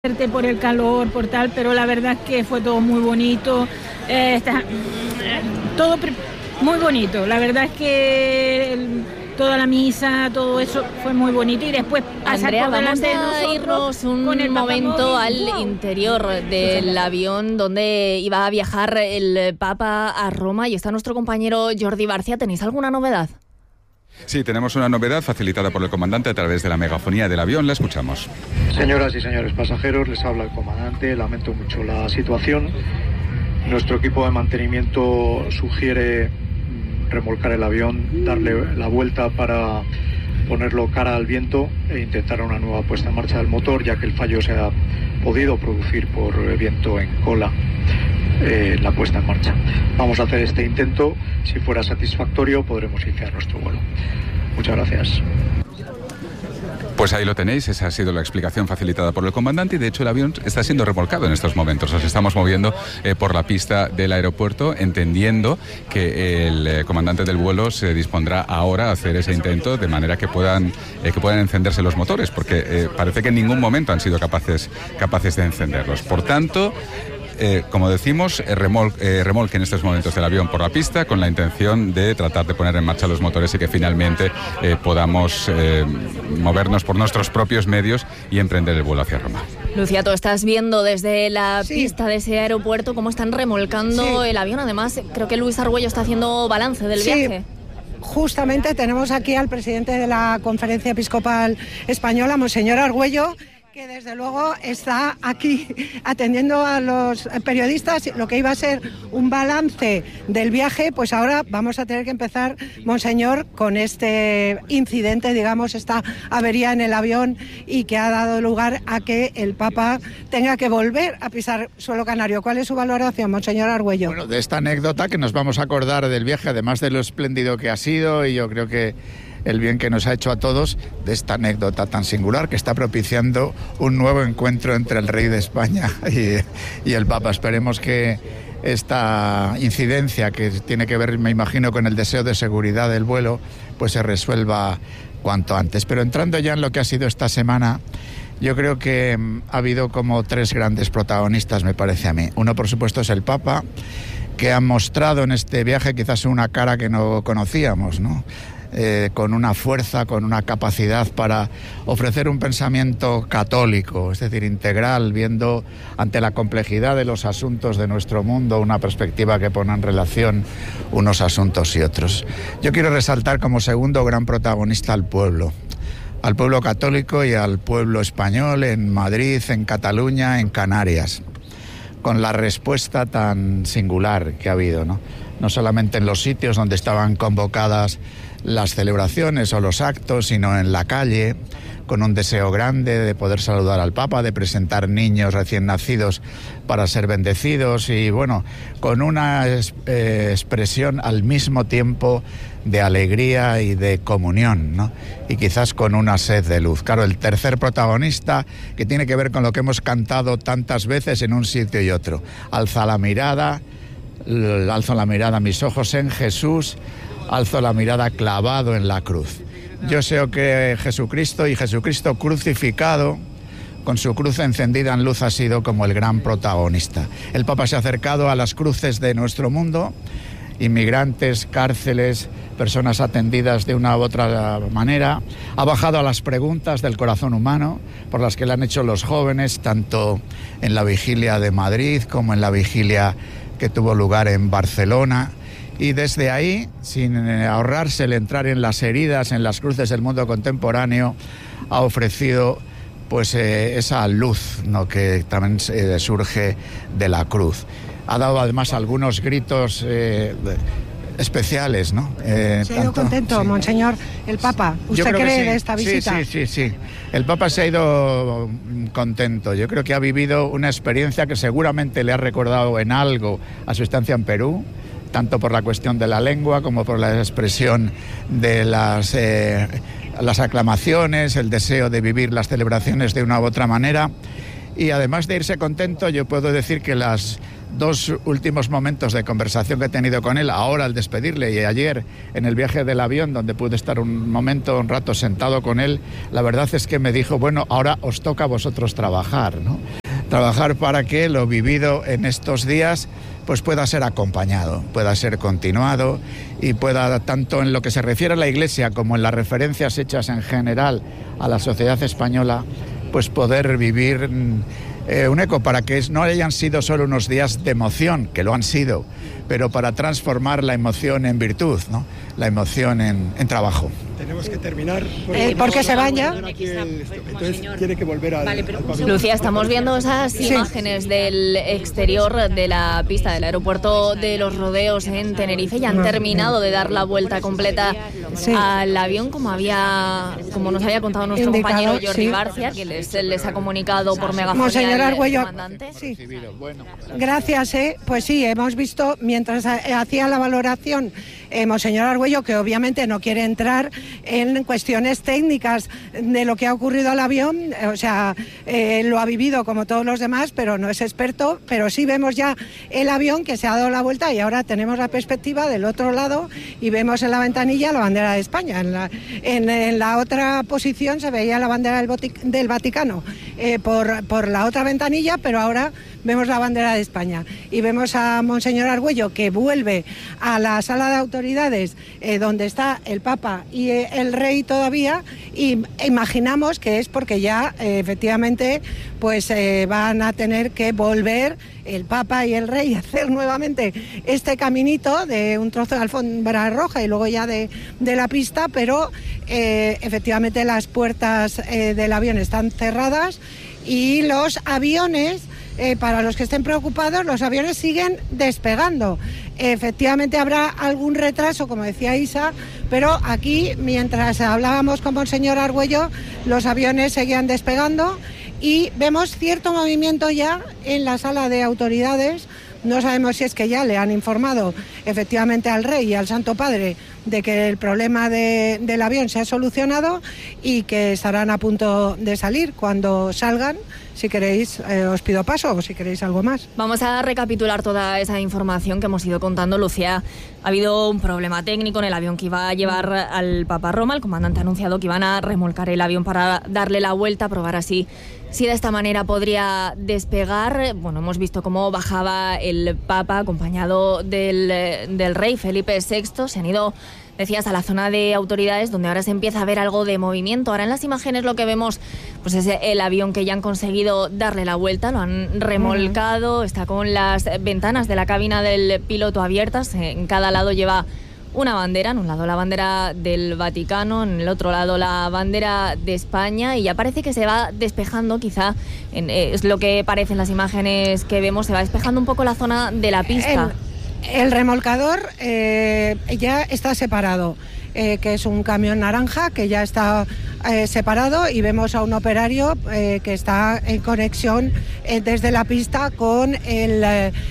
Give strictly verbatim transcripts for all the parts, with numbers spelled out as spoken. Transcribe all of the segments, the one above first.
por el calor, por tal, pero la verdad es que fue todo muy bonito, eh, está, todo pre- muy bonito, la verdad es que el, toda la misa, todo eso fue muy bonito y después Andrea, vamos de a irnos un momento al interior del avión donde iba a viajar el Papa a Roma y está nuestro compañero Jordi Barcia. ¿Tenéis alguna novedad? Sí, tenemos una novedad facilitada por el comandante a través de la megafonía del avión. La escuchamos. Señoras y señores pasajeros, les habla el comandante. Lamento mucho la situación. Nuestro equipo de mantenimiento sugiere remolcar el avión, darle la vuelta para ponerlo cara al viento e intentar una nueva puesta en marcha del motor, ya que el fallo se ha podido producir por viento en cola. Eh, la puesta en marcha. Vamos a hacer este intento. Si fuera satisfactorio, podremos iniciar nuestro vuelo. Muchas gracias. Pues ahí lo tenéis, esa ha sido la explicación facilitada por el comandante y de hecho el avión está siendo remolcado en estos momentos. Nos estamos moviendo eh, por la pista del aeropuerto, entendiendo que el eh, comandante del vuelo se dispondrá ahora a hacer ese intento de manera que puedan, eh, que puedan encenderse los motores, porque eh, parece que en ningún momento han sido capaces, capaces de encenderlos. Por tanto, Eh, como decimos, eh, remol, eh, remolque en estos momentos del avión por la pista con la intención de tratar de poner en marcha los motores y que finalmente eh, podamos eh, movernos por nuestros propios medios y emprender el vuelo hacia Roma. Lucía, tú estás viendo desde la sí. pista de ese aeropuerto cómo están remolcando sí. el avión. Además, creo que Luis Argüello está haciendo balance del sí. viaje. Justamente tenemos aquí al presidente de la Conferencia Episcopal Española, Monseñor Argüello, que desde luego está aquí atendiendo a los periodistas. Lo que iba a ser un balance del viaje, pues ahora vamos a tener que empezar, Monseñor, con este incidente, digamos, esta avería en el avión y que ha dado lugar a que el Papa tenga que volver a pisar suelo canario. ¿Cuál es su valoración, Monseñor Argüello? Bueno, de esta anécdota que nos vamos a acordar del viaje, además de lo espléndido que ha sido, y yo creo que el bien que nos ha hecho a todos, de esta anécdota tan singular que está propiciando un nuevo encuentro entre el rey de España y, y el Papa. Esperemos que esta incidencia, que tiene que ver, me imagino, con el deseo de seguridad del vuelo, pues se resuelva cuanto antes. Pero entrando ya en lo que ha sido esta semana, yo creo que ha habido como tres grandes protagonistas, me parece a mí. Uno, por supuesto, es el Papa, que ha mostrado en este viaje quizás una cara que no conocíamos, ¿no? Eh, con una fuerza, con una capacidad para ofrecer un pensamiento católico, es decir, integral, viendo ante la complejidad de los asuntos de nuestro mundo una perspectiva que pone en relación unos asuntos y otros. Yo quiero resaltar como segundo gran protagonista al pueblo, al pueblo católico y al pueblo español en Madrid, en Cataluña, en Canarias, con la respuesta tan singular que ha habido, ¿no? No solamente en los sitios donde estaban convocadas las celebraciones o los actos, sino en la calle, con un deseo grande de poder saludar al Papa, de presentar niños recién nacidos para ser bendecidos y, bueno, con una eh, expresión al mismo tiempo de alegría y de comunión, ¿no? Y quizás con una sed de luz. Claro, el tercer protagonista, que tiene que ver con lo que hemos cantado tantas veces en un sitio y otro. Alza la mirada, alzo la mirada a mis ojos en Jesús, alzo la mirada clavado en la cruz. Yo sé que Jesucristo y Jesucristo crucificado, con su cruz encendida en luz, ha sido como el gran protagonista. El Papa se ha acercado a las cruces de nuestro mundo, inmigrantes, cárceles, personas atendidas de una u otra manera, ha bajado a las preguntas del corazón humano por las que le han hecho los jóvenes, tanto en la vigilia de Madrid como en la vigilia que tuvo lugar en Barcelona. Y desde ahí, sin ahorrarse el entrar en las heridas, en las cruces del mundo contemporáneo, ha ofrecido pues eh, esa luz, ¿no?, que también eh, surge de la cruz. Ha dado además algunos gritos eh, especiales, ¿no? Eh, se ha ido tanto, contento, sí. Monseñor, el Papa. ¿Usted cree sí. de esta visita? Sí, sí, sí, sí. El Papa se ha ido contento. Yo creo que ha vivido una experiencia que seguramente le ha recordado en algo a su estancia en Perú, tanto por la cuestión de la lengua como por la expresión de las, eh, las aclamaciones, el deseo de vivir las celebraciones de una u otra manera. Y además de irse contento, yo puedo decir que las dos últimos momentos de conversación que he tenido con él, ahora al despedirle y ayer en el viaje del avión, donde pude estar un momento, un rato sentado con él, la verdad es que me dijo, bueno, ahora os toca a vosotros trabajar, ¿no? Trabajar para que lo vivido en estos días pues pueda ser acompañado, pueda ser continuado y pueda, tanto en lo que se refiere a la Iglesia como en las referencias hechas en general a la sociedad española, pues poder vivir eh, un eco para que no hayan sido solo unos días de emoción, que lo han sido, pero para transformar la emoción en virtud, ¿no? La emoción en, en trabajo. Tenemos que terminar. Porque, eh, porque se van ya. Entonces tiene que volver al, vale, al Lucía, estamos viendo esas sí. imágenes del exterior de la pista del aeropuerto de Los Rodeos en Tenerife. Ya han terminado de dar la vuelta completa sí. al avión, como había, como nos había contado nuestro Indicado, compañero Jordi sí. Barcia, que les, les ha comunicado por megafonía Monseñor Argüello, sí. Gracias, eh. Pues sí, hemos visto, mientras hacía la valoración eh, Monseñor Argüello, que obviamente no quiere entrar en cuestiones técnicas de lo que ha ocurrido al avión, o sea, eh, lo ha vivido como todos los demás, pero no es experto, pero sí vemos ya el avión que se ha dado la vuelta y ahora tenemos la perspectiva del otro lado y vemos en la ventanilla la bandera de España. En la, en, en la otra posición se veía la bandera del, Botic, del Vaticano eh, por, por la otra ventanilla, pero ahora vemos la bandera de España y vemos a Monseñor Argüello que vuelve a la sala de autoridades eh, donde está el Papa y eh, el Rey todavía, y imaginamos que es porque ya eh, efectivamente pues eh, van a tener que volver el Papa y el Rey a hacer nuevamente este caminito de un trozo de alfombra roja y luego ya de, de la pista, pero eh, efectivamente las puertas eh, del avión están cerradas y los aviones, Eh, para los que estén preocupados, los aviones siguen despegando. Efectivamente habrá algún retraso, como decía Isa, pero aquí, mientras hablábamos con Monseñor Argüello, los aviones seguían despegando y vemos cierto movimiento ya en la sala de autoridades. No sabemos si es que ya le han informado efectivamente al Rey y al Santo Padre de que el problema de, del avión se ha solucionado y que estarán a punto de salir. Cuando salgan, si queréis, eh, os pido paso o si queréis algo más. Vamos a recapitular toda esa información que hemos ido contando. Lucía, ha habido un problema técnico en el avión que iba a llevar al Papa a Roma. El comandante ha anunciado que iban a remolcar el avión para darle la vuelta, probar así si de esta manera podría despegar. Bueno, hemos visto cómo bajaba el Papa acompañado del, del Rey Felipe sexto. Se han ido, decías, a la zona de autoridades donde ahora se empieza a ver algo de movimiento. Ahora en las imágenes lo que vemos pues es el avión que ya han conseguido darle la vuelta, lo han remolcado, está con las ventanas de la cabina del piloto abiertas. En cada lado lleva una bandera, en un lado la bandera del Vaticano, en el otro lado la bandera de España, y ya parece que se va despejando, quizá en, eh, es lo que parece en las imágenes que vemos, se va despejando un poco la zona de la pista. El, el remolcador eh, ya está separado, eh, que es un camión naranja que ya está eh, separado, y vemos a un operario eh, que está en conexión eh, desde la pista con el,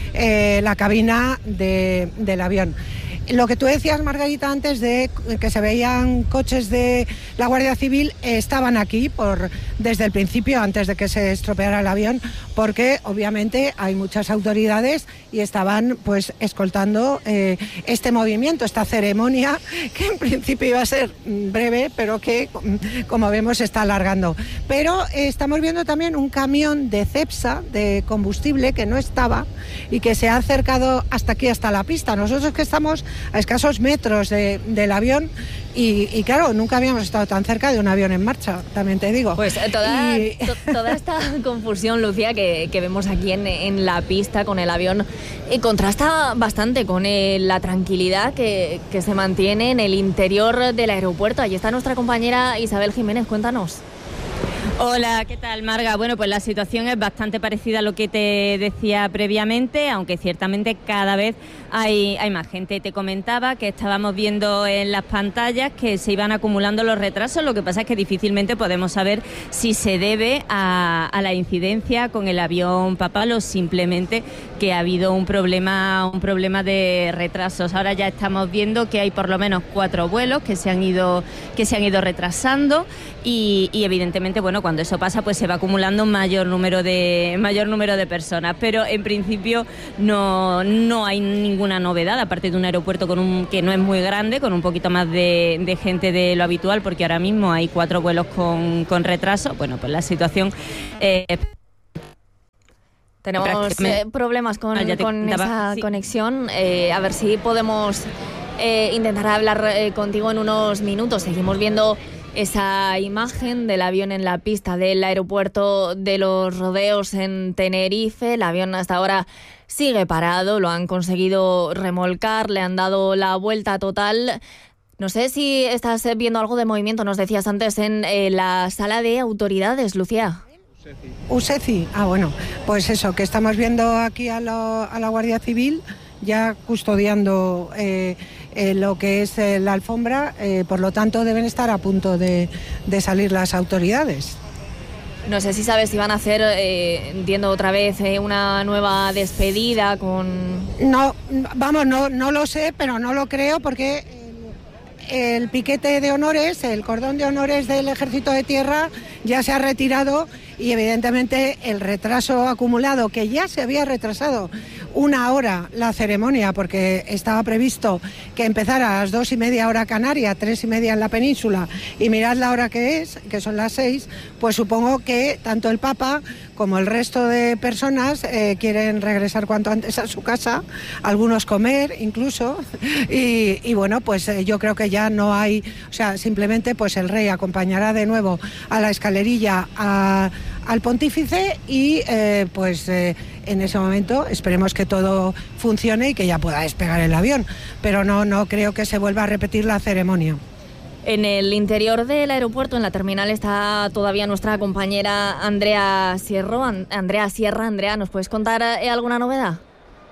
eh, la cabina de, del avión. Lo que tú decías, Margarita, antes de que se veían coches de la Guardia Civil, eh, estaban aquí por desde el principio, antes de que se estropeara el avión, porque obviamente hay muchas autoridades y estaban pues escoltando eh, este movimiento, esta ceremonia, que en principio iba a ser breve, pero que, como vemos, se está alargando. Pero eh, estamos viendo también un camión de Cepsa, de combustible, que no estaba y que se ha acercado hasta aquí, hasta la pista. Nosotros que estamos a escasos metros de, del avión y, y claro, nunca habíamos estado tan cerca de un avión en marcha, también te digo. Pues toda, y... to, toda esta confusión, Lucía, que, que vemos aquí en, en la pista con el avión, eh, contrasta bastante con eh, la tranquilidad que, que se mantiene en el interior del aeropuerto. Allí está nuestra compañera Isabel Jiménez, cuéntanos. Hola, ¿qué tal, Marga? Bueno, pues la situación es bastante parecida a lo que te decía previamente, aunque ciertamente cada vez hay, hay más gente. Te comentaba que estábamos viendo en las pantallas que se iban acumulando los retrasos, lo que pasa es que difícilmente podemos saber si se debe a, a la incidencia con el avión papal o simplemente que ha habido un problema, un problema de retrasos. Ahora ya estamos viendo que hay por lo menos cuatro vuelos que se han ido, que se han ido retrasando y, y evidentemente, bueno, cuando eso pasa, pues se va acumulando un mayor número de, mayor número de personas. Pero en principio no, no hay ninguna novedad, aparte de un aeropuerto con un, que no es muy grande, con un poquito más de, de gente de lo habitual, porque ahora mismo hay cuatro vuelos con, con retraso. Bueno, pues la situación... Eh, Tenemos eh, problemas con, ah, con esa sí. conexión. Eh, a ver si podemos eh, intentar hablar eh, contigo en unos minutos. Seguimos viendo esa imagen del avión en la pista del aeropuerto de Los Rodeos en Tenerife. El avión hasta ahora sigue parado, lo han conseguido remolcar, le han dado la vuelta total. No sé si estás viendo algo de movimiento, nos decías antes, en eh, la sala de autoridades, Lucía. USECI, ah bueno, pues eso, que estamos viendo aquí a, lo, a la Guardia Civil ya custodiando eh, eh, lo que es eh, la alfombra, eh, por lo tanto deben estar a punto de, de salir las autoridades. No sé si sabes si van a hacer, eh, entiendo otra vez, eh, una nueva despedida con... No, vamos, no, no lo sé, pero no lo creo porque... El piquete de honores, el cordón de honores del Ejército de Tierra ya se ha retirado y evidentemente el retraso acumulado, que ya se había retrasado una hora la ceremonia porque estaba previsto que empezara a las dos y media hora canaria, tres y media en la península, y mirad la hora que es, que son las seis, pues supongo que tanto el Papa como el resto de personas eh, quieren regresar cuanto antes a su casa, algunos comer incluso, y, y bueno, pues eh, yo creo que ya no hay, o sea, simplemente pues el rey acompañará de nuevo a la escalerilla a, al pontífice y eh, pues eh, en ese momento esperemos que todo funcione y que ya pueda despegar el avión, pero no, no creo que se vuelva a repetir la ceremonia. En el interior del aeropuerto, en la terminal, está todavía nuestra compañera Andrea Sierro. Andrea Sierra, Andrea, ¿nos puedes contar eh, alguna novedad?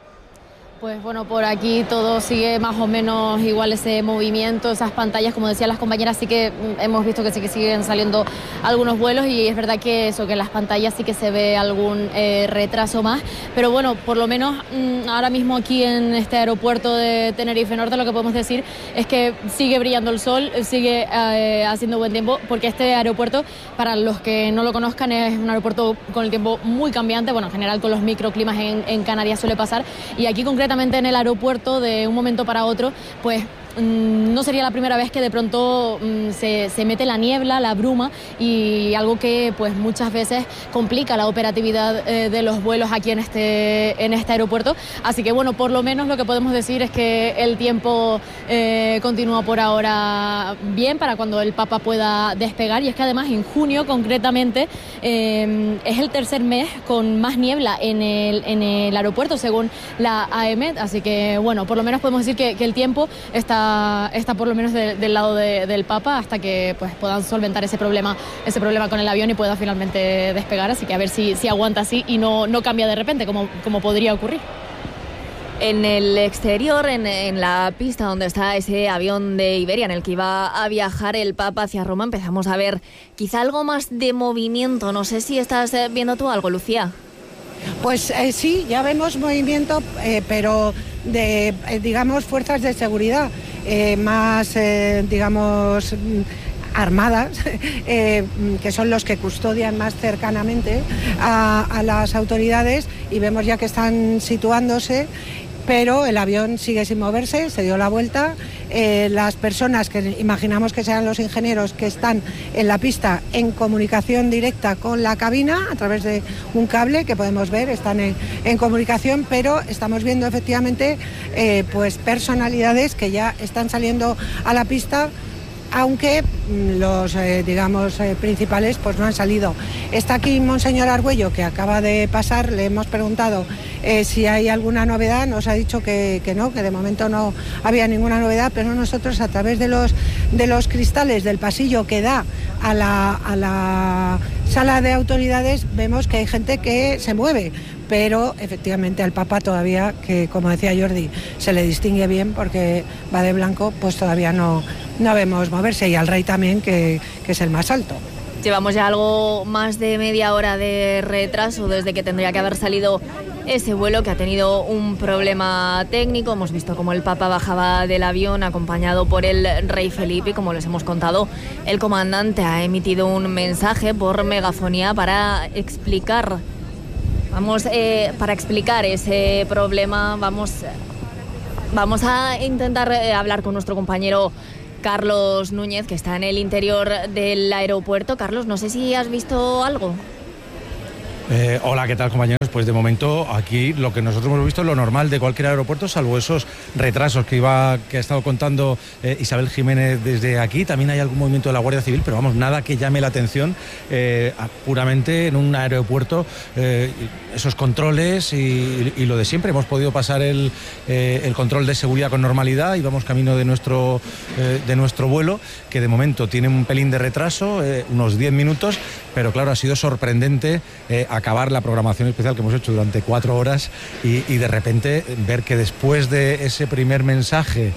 Pues bueno, por aquí todo sigue más o menos igual, ese movimiento, esas pantallas, como decían las compañeras, sí que hemos visto que sí que siguen saliendo algunos vuelos y es verdad que eso, que en las pantallas sí que se ve algún eh, retraso más, pero bueno, por lo menos mmm, ahora mismo aquí en este aeropuerto de Tenerife Norte lo que podemos decir es que sigue brillando el sol, sigue eh, haciendo buen tiempo, porque este aeropuerto, para los que no lo conozcan, es un aeropuerto con el tiempo muy cambiante, bueno, en general con los microclimas en, en Canarias suele pasar, y aquí concretamente en el aeropuerto de un momento para otro, pues no sería la primera vez que de pronto se, se mete la niebla, la bruma, y algo que pues muchas veces complica la operatividad eh, de los vuelos aquí en este, en este aeropuerto. Así que bueno, por lo menos lo que podemos decir es que el tiempo eh, continúa por ahora bien para cuando el Papa pueda despegar, y es que además en junio concretamente eh, es el tercer mes con más niebla en el, en el aeropuerto según la A E M E T, así que bueno, por lo menos podemos decir que, que el tiempo está está por lo menos de, del lado de, del Papa hasta que pues puedan solventar ese problema ese problema con el avión y pueda finalmente despegar, así que a ver si, si aguanta así y no, no cambia de repente como, como podría ocurrir. En el exterior, en, en la pista donde está ese avión de Iberia en el que iba a viajar el Papa hacia Roma, empezamos a ver quizá algo más de movimiento. No sé si estás viendo tú algo, Lucía. Pues eh, sí, ya vemos movimiento, eh, pero de, eh, digamos, fuerzas de seguridad eh, más, eh, digamos, armadas, eh, que son los que custodian más cercanamente a, a las autoridades, y vemos ya que están situándose, pero el avión sigue sin moverse, se dio la vuelta. Eh, las personas que imaginamos que sean los ingenieros que están en la pista en comunicación directa con la cabina a través de un cable que podemos ver, están en, en comunicación, pero estamos viendo efectivamente eh, pues personalidades que ya están saliendo a la pista, aunque los eh, digamos eh, principales pues no han salido. Está aquí Monseñor Argüello, que acaba de pasar, le hemos preguntado eh, si hay alguna novedad, nos ha dicho que, que no, que de momento no había ninguna novedad, pero nosotros a través de los, de los cristales del pasillo que da a la, a la sala de autoridades vemos que hay gente que se mueve, pero efectivamente al Papa todavía, que como decía Jordi, se le distingue bien porque va de blanco, pues todavía no, no vemos moverse, y al rey también, que, que es el más alto. Llevamos ya algo más de media hora de retraso desde que tendría que haber salido ese vuelo que ha tenido un problema técnico. Hemos visto cómo el Papa bajaba del avión acompañado por el rey Felipe y, como les hemos contado, el comandante ha emitido un mensaje por megafonía para explicar, vamos, eh, para explicar ese problema. Vamos, vamos a intentar eh, hablar con nuestro compañero Carlos Núñez, que está en el interior del aeropuerto. Carlos, no sé si has visto algo. Eh, hola, ¿qué tal, compañeros? Pues de momento aquí lo que nosotros hemos visto es lo normal de cualquier aeropuerto, salvo esos retrasos que iba que ha estado contando eh, Isabel Jiménez desde aquí. También hay algún movimiento de la Guardia Civil, pero vamos, nada que llame la atención. Eh, puramente en un aeropuerto, eh, esos controles y, y lo de siempre. Hemos podido pasar el, eh, el control de seguridad con normalidad y vamos camino de nuestro, eh, de nuestro vuelo, que de momento tiene un pelín de retraso, eh, unos diez minutos, pero claro, ha sido sorprendente eh, acabar la programación especial que hemos hecho durante cuatro horas y, y de repente ver que después de ese primer mensaje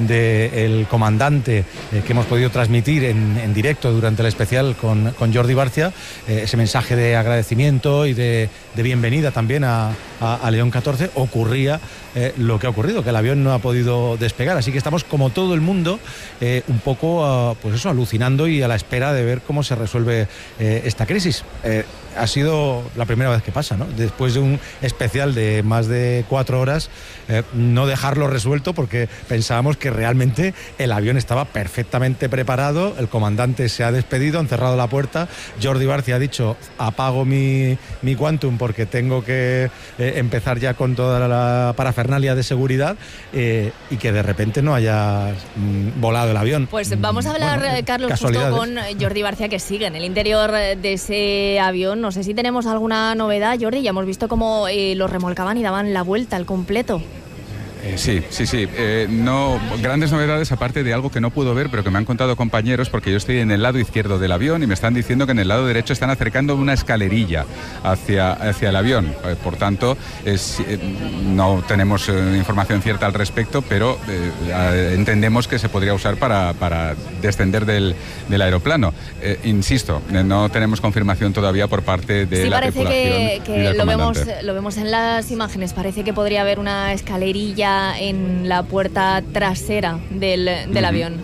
del comandante eh, que hemos podido transmitir en, en directo durante el especial con, con Jordi Barcia, eh, ese mensaje de agradecimiento y de, de bienvenida también a, a, a León catorce, ocurría eh, lo que ha ocurrido, que el avión no ha podido despegar. Así que estamos, como todo el mundo, eh, un poco uh, pues eso, alucinando y a la espera de ver cómo se resuelve eh, esta crisis. Eh, ha sido la primera vez que pasa, ¿no? Después de un especial de más de cuatro horas, eh, no dejarlo resuelto, porque pensábamos que realmente el avión estaba perfectamente preparado, el comandante se ha despedido, han cerrado la puerta, Jordi Barcia ha dicho apago mi, mi Quantum porque tengo que eh, empezar ya con toda la parafernalia de seguridad, eh, y que de repente no haya mm, volado el avión. Pues vamos a hablar, bueno, Carlos, justo con Jordi Barcia, que sigue en el interior de ese avión. No sé si tenemos alguna novedad, Jordi. Ya hemos visto cómo eh, lo remolcaban y daban la vuelta al completo. Eh, sí, sí, sí. Eh, no, grandes novedades, aparte de algo que no puedo ver, pero que me han contado compañeros, porque yo estoy en el lado izquierdo del avión y me están diciendo que en el lado derecho están acercando una escalerilla hacia, hacia el avión. Eh, por tanto, es, eh, no tenemos eh, información cierta al respecto, pero eh, entendemos que se podría usar para, para descender del, del aeroplano. Eh, insisto, eh, no tenemos confirmación todavía por parte de sí, la tripulación. Sí, parece que, que lo, vemos, lo vemos en las imágenes. Parece que podría haber una escalerilla en la puerta trasera del, del uh-huh. avión.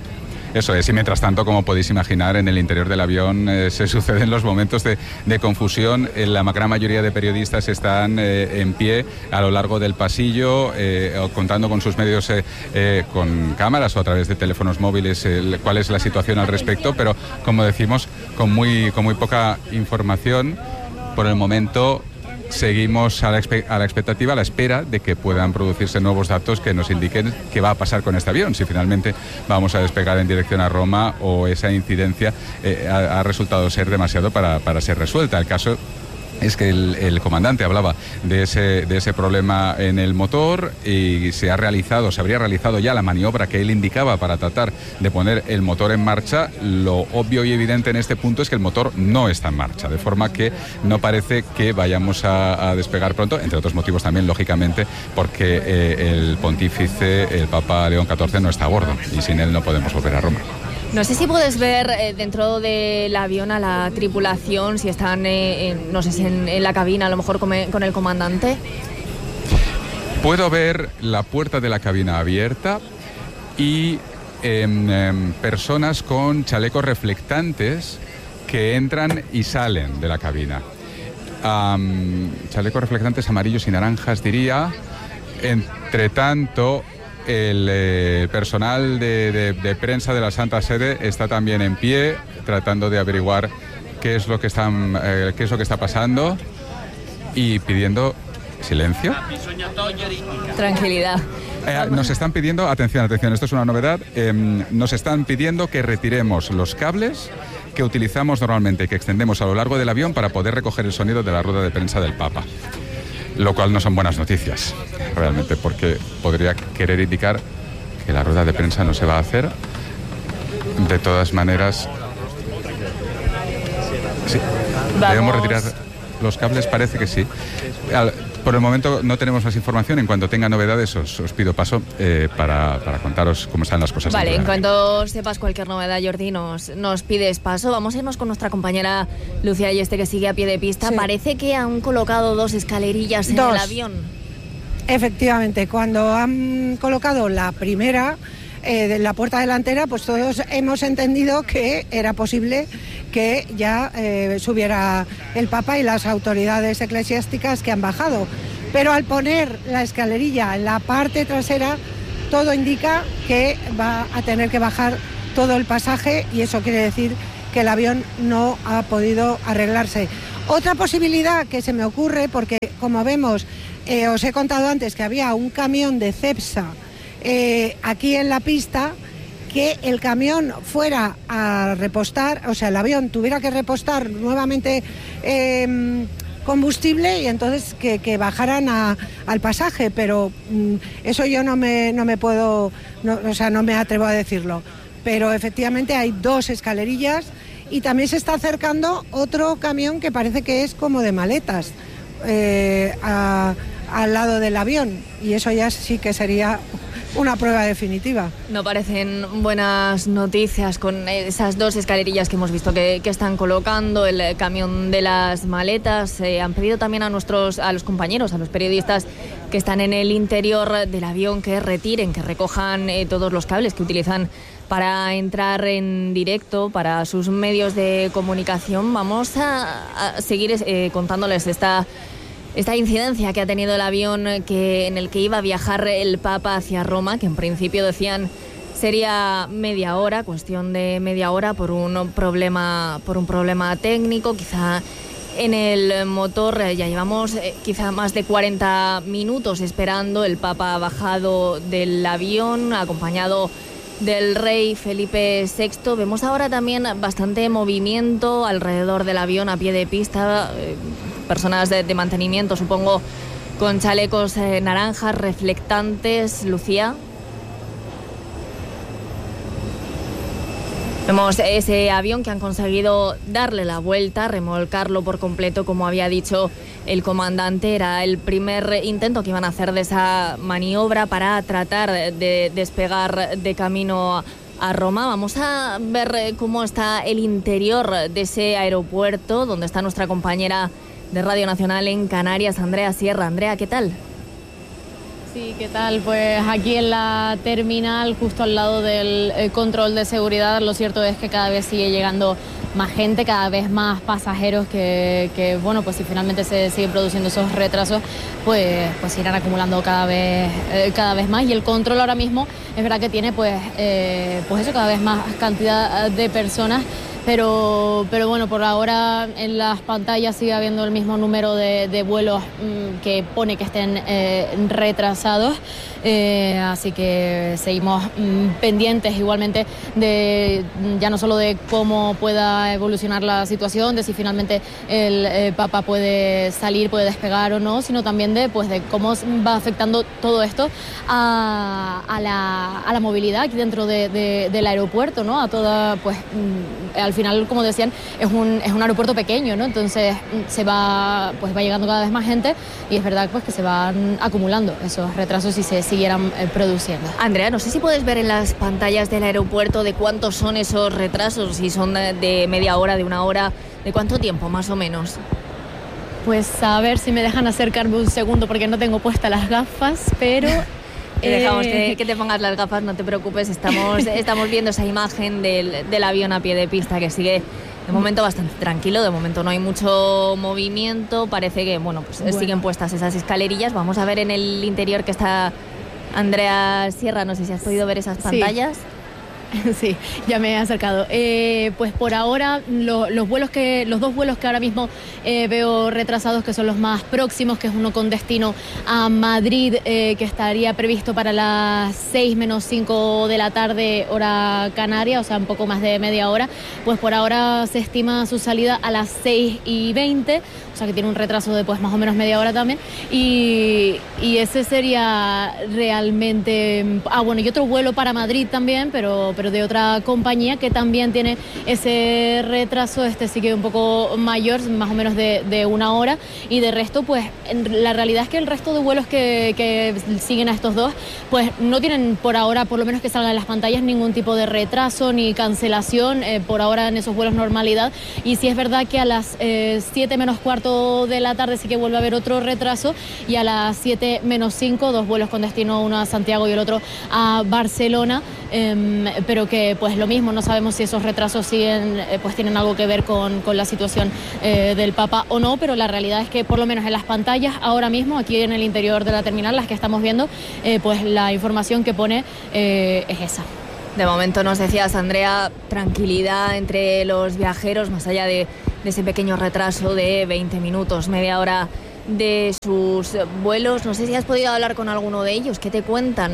Eso es, y mientras tanto, como podéis imaginar, en el interior del avión eh, se suceden los momentos de, de confusión. Eh, la gran mayoría de periodistas están eh, en pie a lo largo del pasillo, eh, contando con sus medios, eh, eh, con cámaras o a través de teléfonos móviles, eh, cuál es la situación al respecto, pero, como decimos, con muy, con muy poca información por el momento. Seguimos a la, a la expectativa, a la espera de que puedan producirse nuevos datos que nos indiquen qué va a pasar con este avión, si finalmente vamos a despegar en dirección a Roma o esa incidencia eh, ha, ha resultado ser demasiado para, para ser resuelta. El caso es que el, el comandante hablaba de ese, de ese problema en el motor y se ha realizado, se habría realizado ya la maniobra que él indicaba para tratar de poner el motor en marcha. Lo obvio y evidente en este punto es que el motor no está en marcha, de forma que no parece que vayamos a, a despegar pronto, entre otros motivos también, lógicamente, porque eh, el pontífice, el Papa León catorce, no está a bordo y sin él no podemos volver a Roma. No sé si puedes ver eh, dentro del avión a la tripulación, si están, eh, en, no sé si en, en la cabina, a lo mejor con, con el comandante. Puedo ver la puerta de la cabina abierta y eh, eh, personas con chalecos reflectantes que entran y salen de la cabina. Um, chalecos reflectantes amarillos y naranjas, diría. Entre tanto, el eh, personal de, de, de prensa de la Santa Sede está también en pie, tratando de averiguar qué es lo que están, eh, qué es lo que está pasando y pidiendo silencio. Tranquilidad. Eh, nos están pidiendo, atención, atención, esto es una novedad, eh, nos están pidiendo que retiremos los cables que utilizamos normalmente y que extendemos a lo largo del avión para poder recoger el sonido de la rueda de prensa del Papa. Lo cual no son buenas noticias, realmente, porque podría querer indicar que la rueda de prensa no se va a hacer. De todas maneras, sí, debemos retirar los cables, parece que sí. Por el momento no tenemos más información. En cuanto tenga novedades os, os pido paso eh, para, para contaros cómo están las cosas. Vale, en, en cuanto sepas cualquier novedad, Jordi, nos, nos pides paso. Vamos a irnos con nuestra compañera Lucía Ayeste, que sigue a pie de pista. Sí. Parece que han colocado dos escalerillas en dos. el avión. Efectivamente, cuando han colocado la primera eh, de la puerta delantera, pues todos hemos entendido que era posible que ya eh, subiera el Papa y las autoridades eclesiásticas que han bajado. Pero al poner la escalerilla en la parte trasera, todo indica que va a tener que bajar todo el pasaje y eso quiere decir que el avión no ha podido arreglarse. Otra posibilidad que se me ocurre, porque como vemos, eh, os he contado antes que había un camión de Cepsa eh, aquí en la pista, que el camión fuera a repostar, o sea, el avión tuviera que repostar nuevamente eh, combustible y entonces que, que bajaran a, al pasaje, pero mm, eso yo no me, no me puedo, no, o sea, no me atrevo a decirlo. Pero efectivamente hay dos escalerillas y también se está acercando otro camión que parece que es como de maletas eh, a, al lado del avión y eso ya sí que sería una prueba definitiva. No parecen buenas noticias con esas dos escalerillas que hemos visto que, que están colocando, el camión de las maletas. Eh, han pedido también a nuestros, a los compañeros, a los periodistas que están en el interior del avión que retiren, que recojan eh, todos los cables que utilizan para entrar en directo para sus medios de comunicación. Vamos a, a seguir eh, contándoles esta Esta incidencia que ha tenido el avión que, en el que iba a viajar el Papa hacia Roma, que en principio decían sería media hora, cuestión de media hora por un problema, por un problema técnico, quizá en el motor. Ya llevamos eh, quizá más de cuarenta minutos esperando. El Papa ha bajado del avión, acompañado del rey Felipe sexto. Vemos ahora también bastante movimiento alrededor del avión a pie de pista. Eh, personas de, de mantenimiento, supongo, con chalecos eh, naranjas, reflectantes. Lucía. Vemos ese avión que han conseguido darle la vuelta, remolcarlo por completo, como había dicho el comandante. Era el primer intento que iban a hacer de esa maniobra para tratar de despegar de camino a Roma. Vamos a ver cómo está el interior de ese aeropuerto, donde está nuestra compañera de Radio Nacional en Canarias, Andrea Sierra. Andrea, ¿qué tal? Sí, ¿qué tal? Pues aquí en la terminal, justo al lado del eh, control de seguridad, lo cierto es que cada vez sigue llegando más gente, cada vez más pasajeros que, que bueno, pues si finalmente se siguen produciendo esos retrasos, pues, pues se irán acumulando cada vez, eh, cada vez más. Y el control ahora mismo es verdad que tiene pues, eh, pues eso, cada vez más cantidad de personas. Pero, pero bueno, por ahora en las pantallas sigue habiendo el mismo número de, de vuelos mmm, que pone que estén eh, retrasados. Eh, así que seguimos mmm, pendientes igualmente de ya no solo de cómo pueda evolucionar la situación, de si finalmente el eh, Papa puede salir, puede despegar o no, sino también de, pues, de cómo va afectando todo esto a, a, la, a la movilidad aquí dentro de, de, del aeropuerto, ¿no? A toda, pues, mmm, al final, como decían, es un, es un aeropuerto pequeño, ¿no? Entonces se va, pues va llegando cada vez más gente y es verdad pues que se van acumulando esos retrasos y se siguieran eh, produciendo. Andrea, no sé si puedes ver en las pantallas del aeropuerto de cuántos son esos retrasos, si son de, de media hora, de una hora, de cuánto tiempo más o menos. Pues a ver si me dejan acercarme un segundo porque no tengo puestas las gafas, pero... Te dejamos que, que te pongas las gafas, no te preocupes, estamos, estamos viendo esa imagen del, del avión a pie de pista que sigue de momento bastante tranquilo, de momento no hay mucho movimiento, parece que bueno, pues bueno. siguen puestas esas escalerillas. Vamos a ver en el interior que está Andrea Sierra, no sé si has podido ver esas pantallas. Sí. Sí, ya me he acercado. Eh, pues por ahora lo, los vuelos que, los dos vuelos que ahora mismo eh, veo retrasados, que son los más próximos, que es uno con destino a Madrid, eh, que estaría previsto para las seis menos cinco de la tarde, hora canaria, o sea, un poco más de media hora. Pues por ahora se estima su salida a las seis y veinte, o sea que tiene un retraso de pues más o menos media hora también. Y, y ese sería realmente... Ah, bueno, y otro vuelo para Madrid también, pero pero de otra compañía que también tiene ese retraso, este sí que un poco mayor, más o menos de, de una hora, y de resto, pues la realidad es que el resto de vuelos que, que siguen a estos dos, pues no tienen por ahora, por lo menos que salgan en las pantallas, ningún tipo de retraso ni cancelación, eh, por ahora en esos vuelos normalidad. Y sí es verdad que a las eh, siete menos cuarto de la tarde sí que vuelve a haber otro retraso, y a las siete menos cinco, dos vuelos con destino, uno a Santiago y el otro a Barcelona, eh, pero que pues lo mismo, no sabemos si esos retrasos siguen, eh, pues tienen algo que ver con, con la situación eh, del Papa o no, pero la realidad es que por lo menos en las pantallas ahora mismo, aquí en el interior de la terminal, las que estamos viendo, eh, pues la información que pone eh, es esa. De momento nos decías, Andrea, tranquilidad entre los viajeros, más allá de, de ese pequeño retraso de veinte minutos, media hora de sus vuelos. No sé si has podido hablar con alguno de ellos. ¿Qué te cuentan?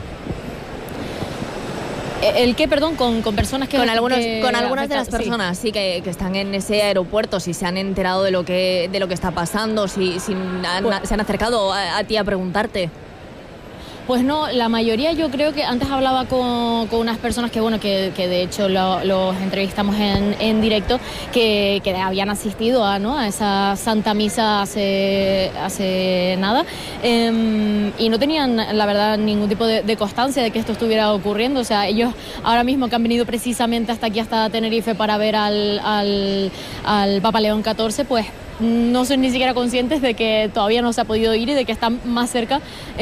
¿El qué, perdón? Con, con personas que... Con, algunos, que con algunas de las personas, sí, sí que, que están en ese aeropuerto, si se han enterado de lo que, de lo que está pasando, si, si han, pues, se han acercado a, a ti a preguntarte. Pues no, la mayoría, yo creo que antes hablaba con, con unas personas que, bueno, que, que de hecho lo, los entrevistamos en, en directo, que, que habían asistido a, ¿no? a esa Santa Misa hace, hace nada, eh, y no tenían, la verdad, ningún tipo de, de constancia de que esto estuviera ocurriendo. O sea, ellos ahora mismo que han venido precisamente hasta aquí, hasta Tenerife, para ver al, al, al Papa León catorce, pues no son ni siquiera conscientes de que todavía no se ha podido ir y de que están más cerca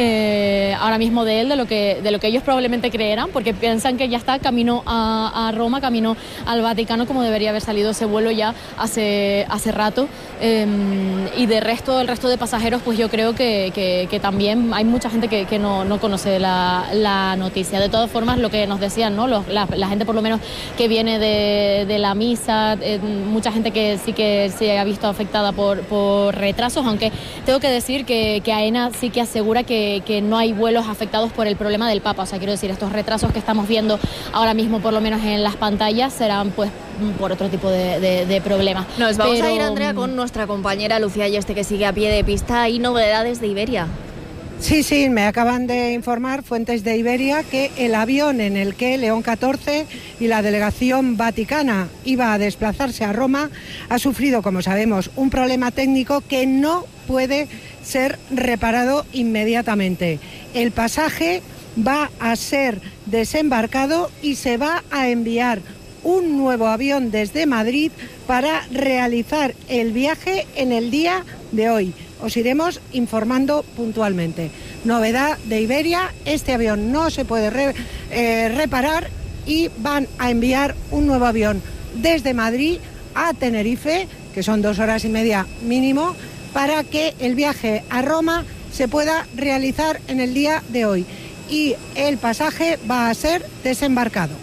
eh, ahora mismo de él de lo que de lo que ellos probablemente creerán, porque piensan que ya está camino a, a Roma, camino al Vaticano, como debería haber salido ese vuelo ya hace hace rato. Eh, y de resto, el resto de pasajeros, pues yo creo que, que, que también hay mucha gente que, que no, no conoce la, la noticia. De todas formas, lo que nos decían, ¿no? Los, la, la gente por lo menos que viene de, de la misa, eh, mucha gente que sí que se ha visto afectada Por, por retrasos, aunque tengo que decir que, que AENA sí que asegura que, que no hay vuelos afectados por el problema del Papa. O sea, quiero decir, estos retrasos que estamos viendo ahora mismo, por lo menos en las pantallas, serán pues por otro tipo de, de, de problemas. Nos vamos Pero, a ir, Andrea, con nuestra compañera Lucía Ayeste, que sigue a pie de pista. Hay novedades de Iberia. Sí, sí, me acaban de informar fuentes de Iberia que el avión en el que León catorce y la delegación vaticana iba a desplazarse a Roma ha sufrido, como sabemos, un problema técnico que no puede ser reparado inmediatamente. El pasaje va a ser desembarcado y se va a enviar un nuevo avión desde Madrid para realizar el viaje en el día de hoy. Os iremos informando puntualmente. Novedad de Iberia, este avión no se puede re, eh, reparar y van a enviar un nuevo avión desde Madrid a Tenerife, que son dos horas y media mínimo, para que el viaje a Roma se pueda realizar en el día de hoy. Y el pasaje va a ser desembarcado.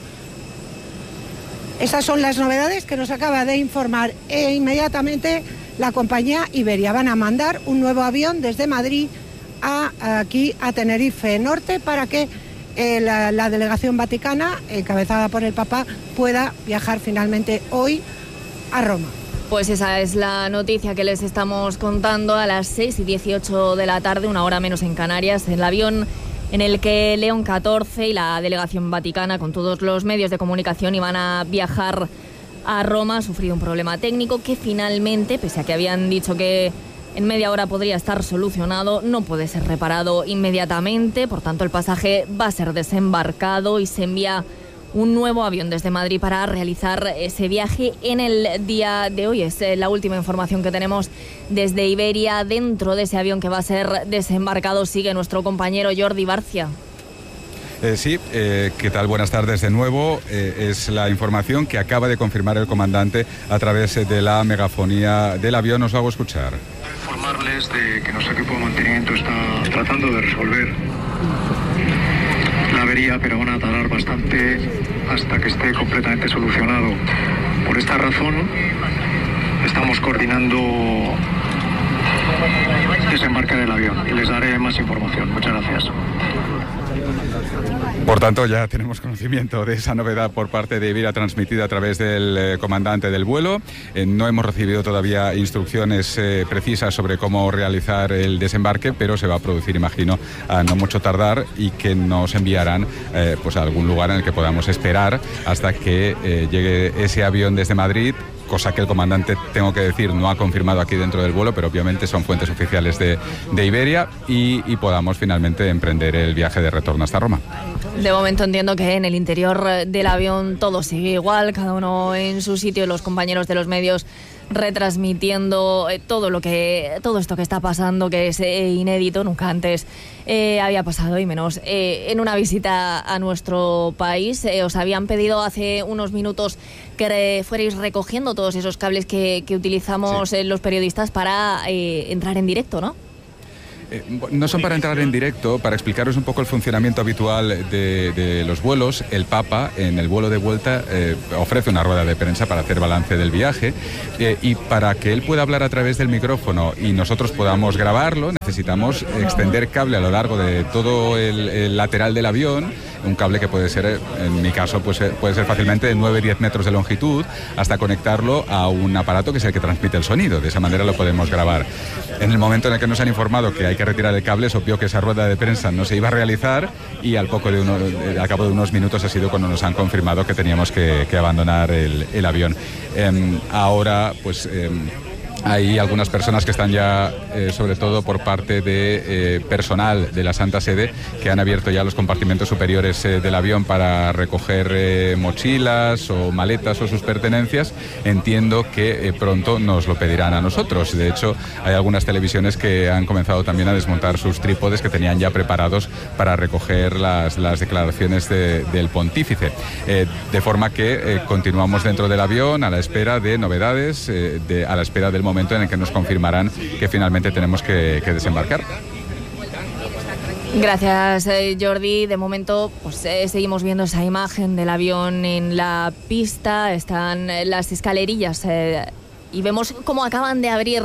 Esas son las novedades que nos acaba de informar e inmediatamente la compañía Iberia. Van a mandar un nuevo avión desde Madrid a, aquí a Tenerife Norte para que eh, la, la delegación vaticana, encabezada por el Papa, pueda viajar finalmente hoy a Roma. Pues esa es la noticia que les estamos contando a las seis y dieciocho de la tarde, una hora menos en Canarias. El avión en el que León catorce y la delegación vaticana, con todos los medios de comunicación, iban a viajar a Roma, ha sufrido un problema técnico que finalmente, pese a que habían dicho que en media hora podría estar solucionado, no puede ser reparado inmediatamente. Por tanto, el pasaje va a ser desembarcado y se envía un nuevo avión desde Madrid para realizar ese viaje en el día de hoy. Es la última información que tenemos desde Iberia. Dentro de ese avión que va a ser desembarcado sigue nuestro compañero Jordi Barcia. Eh, sí, eh, ¿qué tal? Buenas tardes de nuevo. Eh, es la información que acaba de confirmar el comandante a través de la megafonía del avión. Os hago escuchar. Informarles de que nuestro equipo de mantenimiento está tratando de resolver la avería, pero van a tardar bastante hasta que esté completamente solucionado. Por esta razón, estamos coordinando desembarcar el avión y les daré más más información. Muchas gracias. Por tanto, ya tenemos conocimiento de esa novedad por parte de Iberia transmitida a través del eh, comandante del vuelo. Eh, no hemos recibido todavía instrucciones eh, precisas sobre cómo realizar el desembarque, pero se va a producir, imagino, a no mucho tardar, y que nos enviarán eh, pues a algún lugar en el que podamos esperar hasta que eh, llegue ese avión desde Madrid, cosa que el comandante, tengo que decir, no ha confirmado aquí dentro del vuelo, pero obviamente son fuentes oficiales de, de Iberia, y, y podamos finalmente emprender el viaje de retorno hasta Roma. De momento entiendo que en el interior del avión todo sigue igual, cada uno en su sitio, los compañeros de los medios retransmitiendo todo lo que todo esto que está pasando, que es eh, inédito, nunca antes eh, había pasado, y menos eh, en una visita a nuestro país. Eh, os habían pedido hace unos minutos que re, fuerais recogiendo todos esos cables que, que utilizamos sí. eh, los periodistas para eh, entrar en directo, ¿no? Eh, no son para entrar en directo, para explicaros un poco el funcionamiento habitual de, de los vuelos. El Papa, en el vuelo de vuelta, eh, ofrece una rueda de prensa para hacer balance del viaje, eh, y para que él pueda hablar a través del micrófono y nosotros podamos grabarlo, necesitamos extender cable a lo largo de todo el, el lateral del avión, un cable que puede ser, en mi caso, pues, puede ser fácilmente de nueve a diez metros de longitud, hasta conectarlo a un aparato que es el que transmite el sonido. De esa manera lo podemos grabar. En el momento en el que nos han informado que hay que retirar el cable, es obvio que esa rueda de prensa no se iba a realizar, y al poco de uno, al cabo de unos minutos ha sido cuando nos han confirmado que teníamos que, que abandonar el, el avión. Eh, ahora, pues... Eh, Hay algunas personas que están ya, eh, sobre todo por parte de eh, personal de la Santa Sede, que han abierto ya los compartimentos superiores eh, del avión para recoger eh, mochilas o maletas o sus pertenencias. Entiendo que eh, pronto nos lo pedirán a nosotros. De hecho, hay algunas televisiones que han comenzado también a desmontar sus trípodes que tenían ya preparados para recoger las, las declaraciones de, del pontífice. Eh, de forma que eh, continuamos dentro del avión a la espera de novedades, eh, de, a la espera del momento en el que nos confirmarán que finalmente tenemos que, que desembarcar. Gracias, eh, Jordi. De momento, pues eh, seguimos viendo esa imagen del avión en la pista. Están eh, las escalerillas eh, y vemos cómo acaban de abrir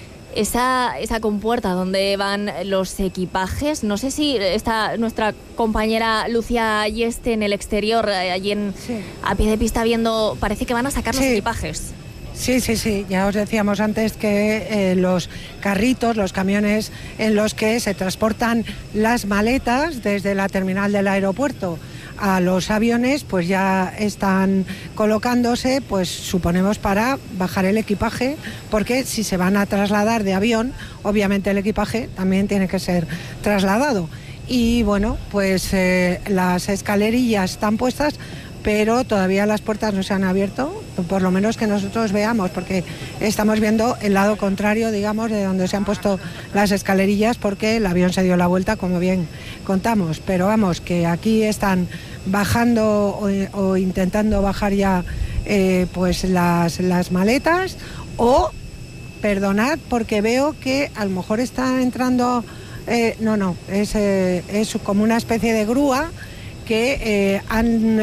esa, esa compuerta donde van los equipajes. No sé si está nuestra compañera Lucía Ayeste en el exterior, eh, allí en, sí. a pie de pista, viendo, parece que van a sacar sí. los equipajes. Sí, sí, sí. Ya os decíamos antes que eh, los carritos, los camiones en los que se transportan las maletas desde la terminal del aeropuerto a los aviones, pues ya están colocándose, pues suponemos para bajar el equipaje, porque si se van a trasladar de avión, obviamente el equipaje también tiene que ser trasladado. Y bueno, pues eh, las escalerillas están puestas, pero todavía las puertas no se han abierto, por lo menos que nosotros veamos, porque estamos viendo el lado contrario, digamos, de donde se han puesto las escalerillas, porque el avión se dio la vuelta, como bien contamos. Pero vamos, que aquí están bajando o, o intentando bajar ya eh, pues las, las maletas, o, perdonad, porque veo que a lo mejor está entrando, eh, no, no, es, eh, es como una especie de grúa que eh, han,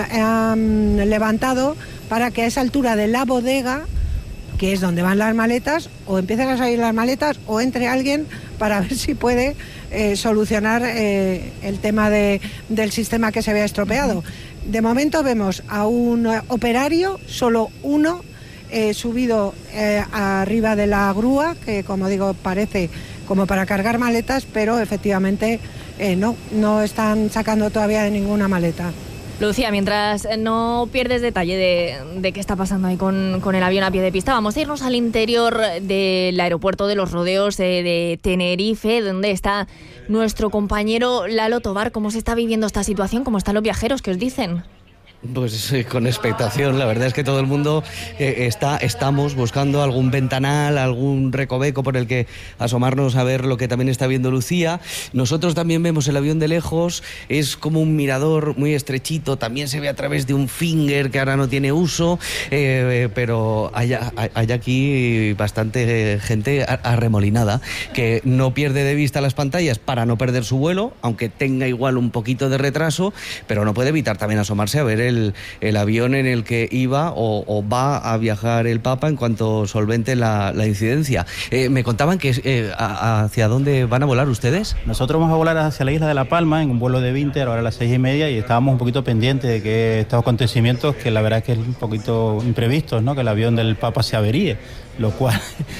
han levantado para que a esa altura de la bodega, que es donde van las maletas, o empiecen a salir las maletas o entre alguien para ver si puede eh, solucionar eh, el tema de, del sistema que se vea estropeado. De momento vemos a un operario, solo uno, eh, subido eh, arriba de la grúa, que como digo parece como para cargar maletas, pero efectivamente Eh, no, no están sacando todavía de ninguna maleta. Lucía, mientras no pierdes detalle de, de qué está pasando ahí con, con el avión a pie de pista, vamos a irnos al interior del aeropuerto de Los Rodeos eh, de Tenerife, donde está nuestro compañero Lalo Tobar. ¿Cómo se está viviendo esta situación? ¿Cómo están los viajeros? ¿Qué os dicen? Pues eh, con expectación. La verdad es que todo el mundo eh, está, estamos buscando algún ventanal, algún recoveco por el que asomarnos a ver lo que también está viendo Lucía. Nosotros también vemos el avión de lejos, es como un mirador muy estrechito, también se ve a través de un finger que ahora no tiene uso, eh, pero hay, hay aquí bastante gente arremolinada que no pierde de vista las pantallas para no perder su vuelo, aunque tenga igual un poquito de retraso, pero no puede evitar también asomarse a ver el el, el avión en el que iba o, o va a viajar el Papa en cuanto solvente la, la incidencia. Eh, me contaban que eh, a, hacia dónde van a volar ustedes. Nosotros vamos a volar hacia la isla de La Palma en un vuelo de Vinter, ahora a las seis y media, y estábamos un poquito pendientes de que estos acontecimientos, que la verdad es que es un poquito imprevistos, ¿no? Que el avión del Papa se averíe, lo cual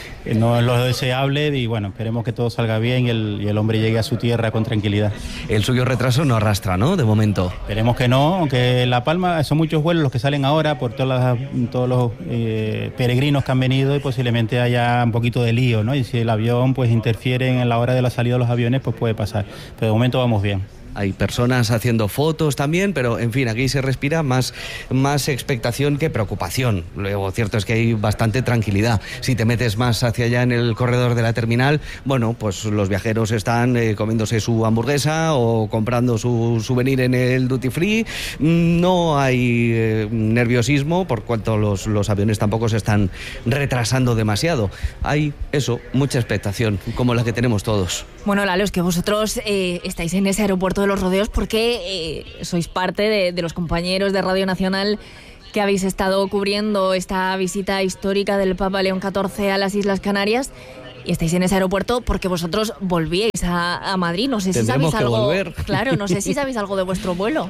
no es lo deseable, y bueno, esperemos que todo salga bien y el, y el hombre llegue a su tierra con tranquilidad. El suyo retraso no arrastra, ¿no?, de momento. Esperemos que no, aunque La Palma son muchos vuelos los que salen ahora por todas las, todos los eh, peregrinos que han venido, y posiblemente haya un poquito de lío, ¿no? Y si el avión pues interfiere en la hora de la salida de los aviones, pues puede pasar. Pero de momento vamos bien. Hay personas haciendo fotos también, pero en fin, aquí se respira más, más expectación que preocupación. Luego, cierto es que hay bastante tranquilidad. Si te metes más hacia allá en el corredor de la terminal, bueno, pues los viajeros están eh, comiéndose su hamburguesa o comprando su souvenir en el duty free. No hay eh, nerviosismo, por cuanto los, los aviones tampoco se están retrasando demasiado. Hay, eso, mucha expectación, como la que tenemos todos. Bueno, Lalo, es que vosotros eh, estáis en ese aeropuerto de los Rodeos porque eh, sois parte de, de los compañeros de Radio Nacional que habéis estado cubriendo esta visita histórica del Papa León catorce a las Islas Canarias, y estáis en ese aeropuerto porque vosotros volvíais a, a Madrid. No sé si Tendremos sabéis algo. volver. Claro, no sé si sabéis algo de vuestro vuelo.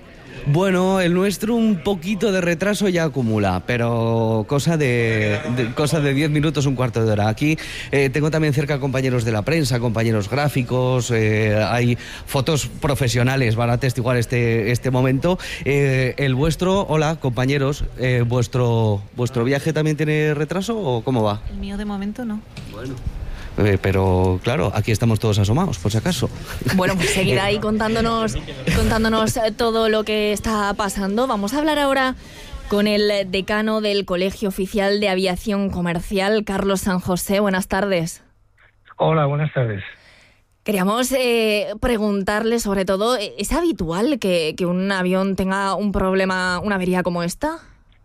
Bueno, el nuestro un poquito de retraso ya acumula, pero cosa de, de cosa de diez minutos, un cuarto de hora. Aquí eh, tengo también cerca compañeros de la prensa, compañeros gráficos, eh, hay fotos profesionales, van a atestiguar este, este momento. Eh, el vuestro, hola compañeros, eh, ¿vuestro, ¿vuestro viaje también tiene retraso o cómo va? El mío de momento no. Bueno. Eh, pero claro, aquí estamos todos asomados, por si acaso. Bueno, pues seguid ahí contándonos, contándonos todo lo que está pasando. Vamos a hablar ahora con el decano del Colegio Oficial de Aviación Comercial, Carlos San José. Buenas tardes. Hola, buenas tardes. Queríamos eh, preguntarle, sobre todo, ¿es habitual que, que un avión tenga un problema, una avería como esta?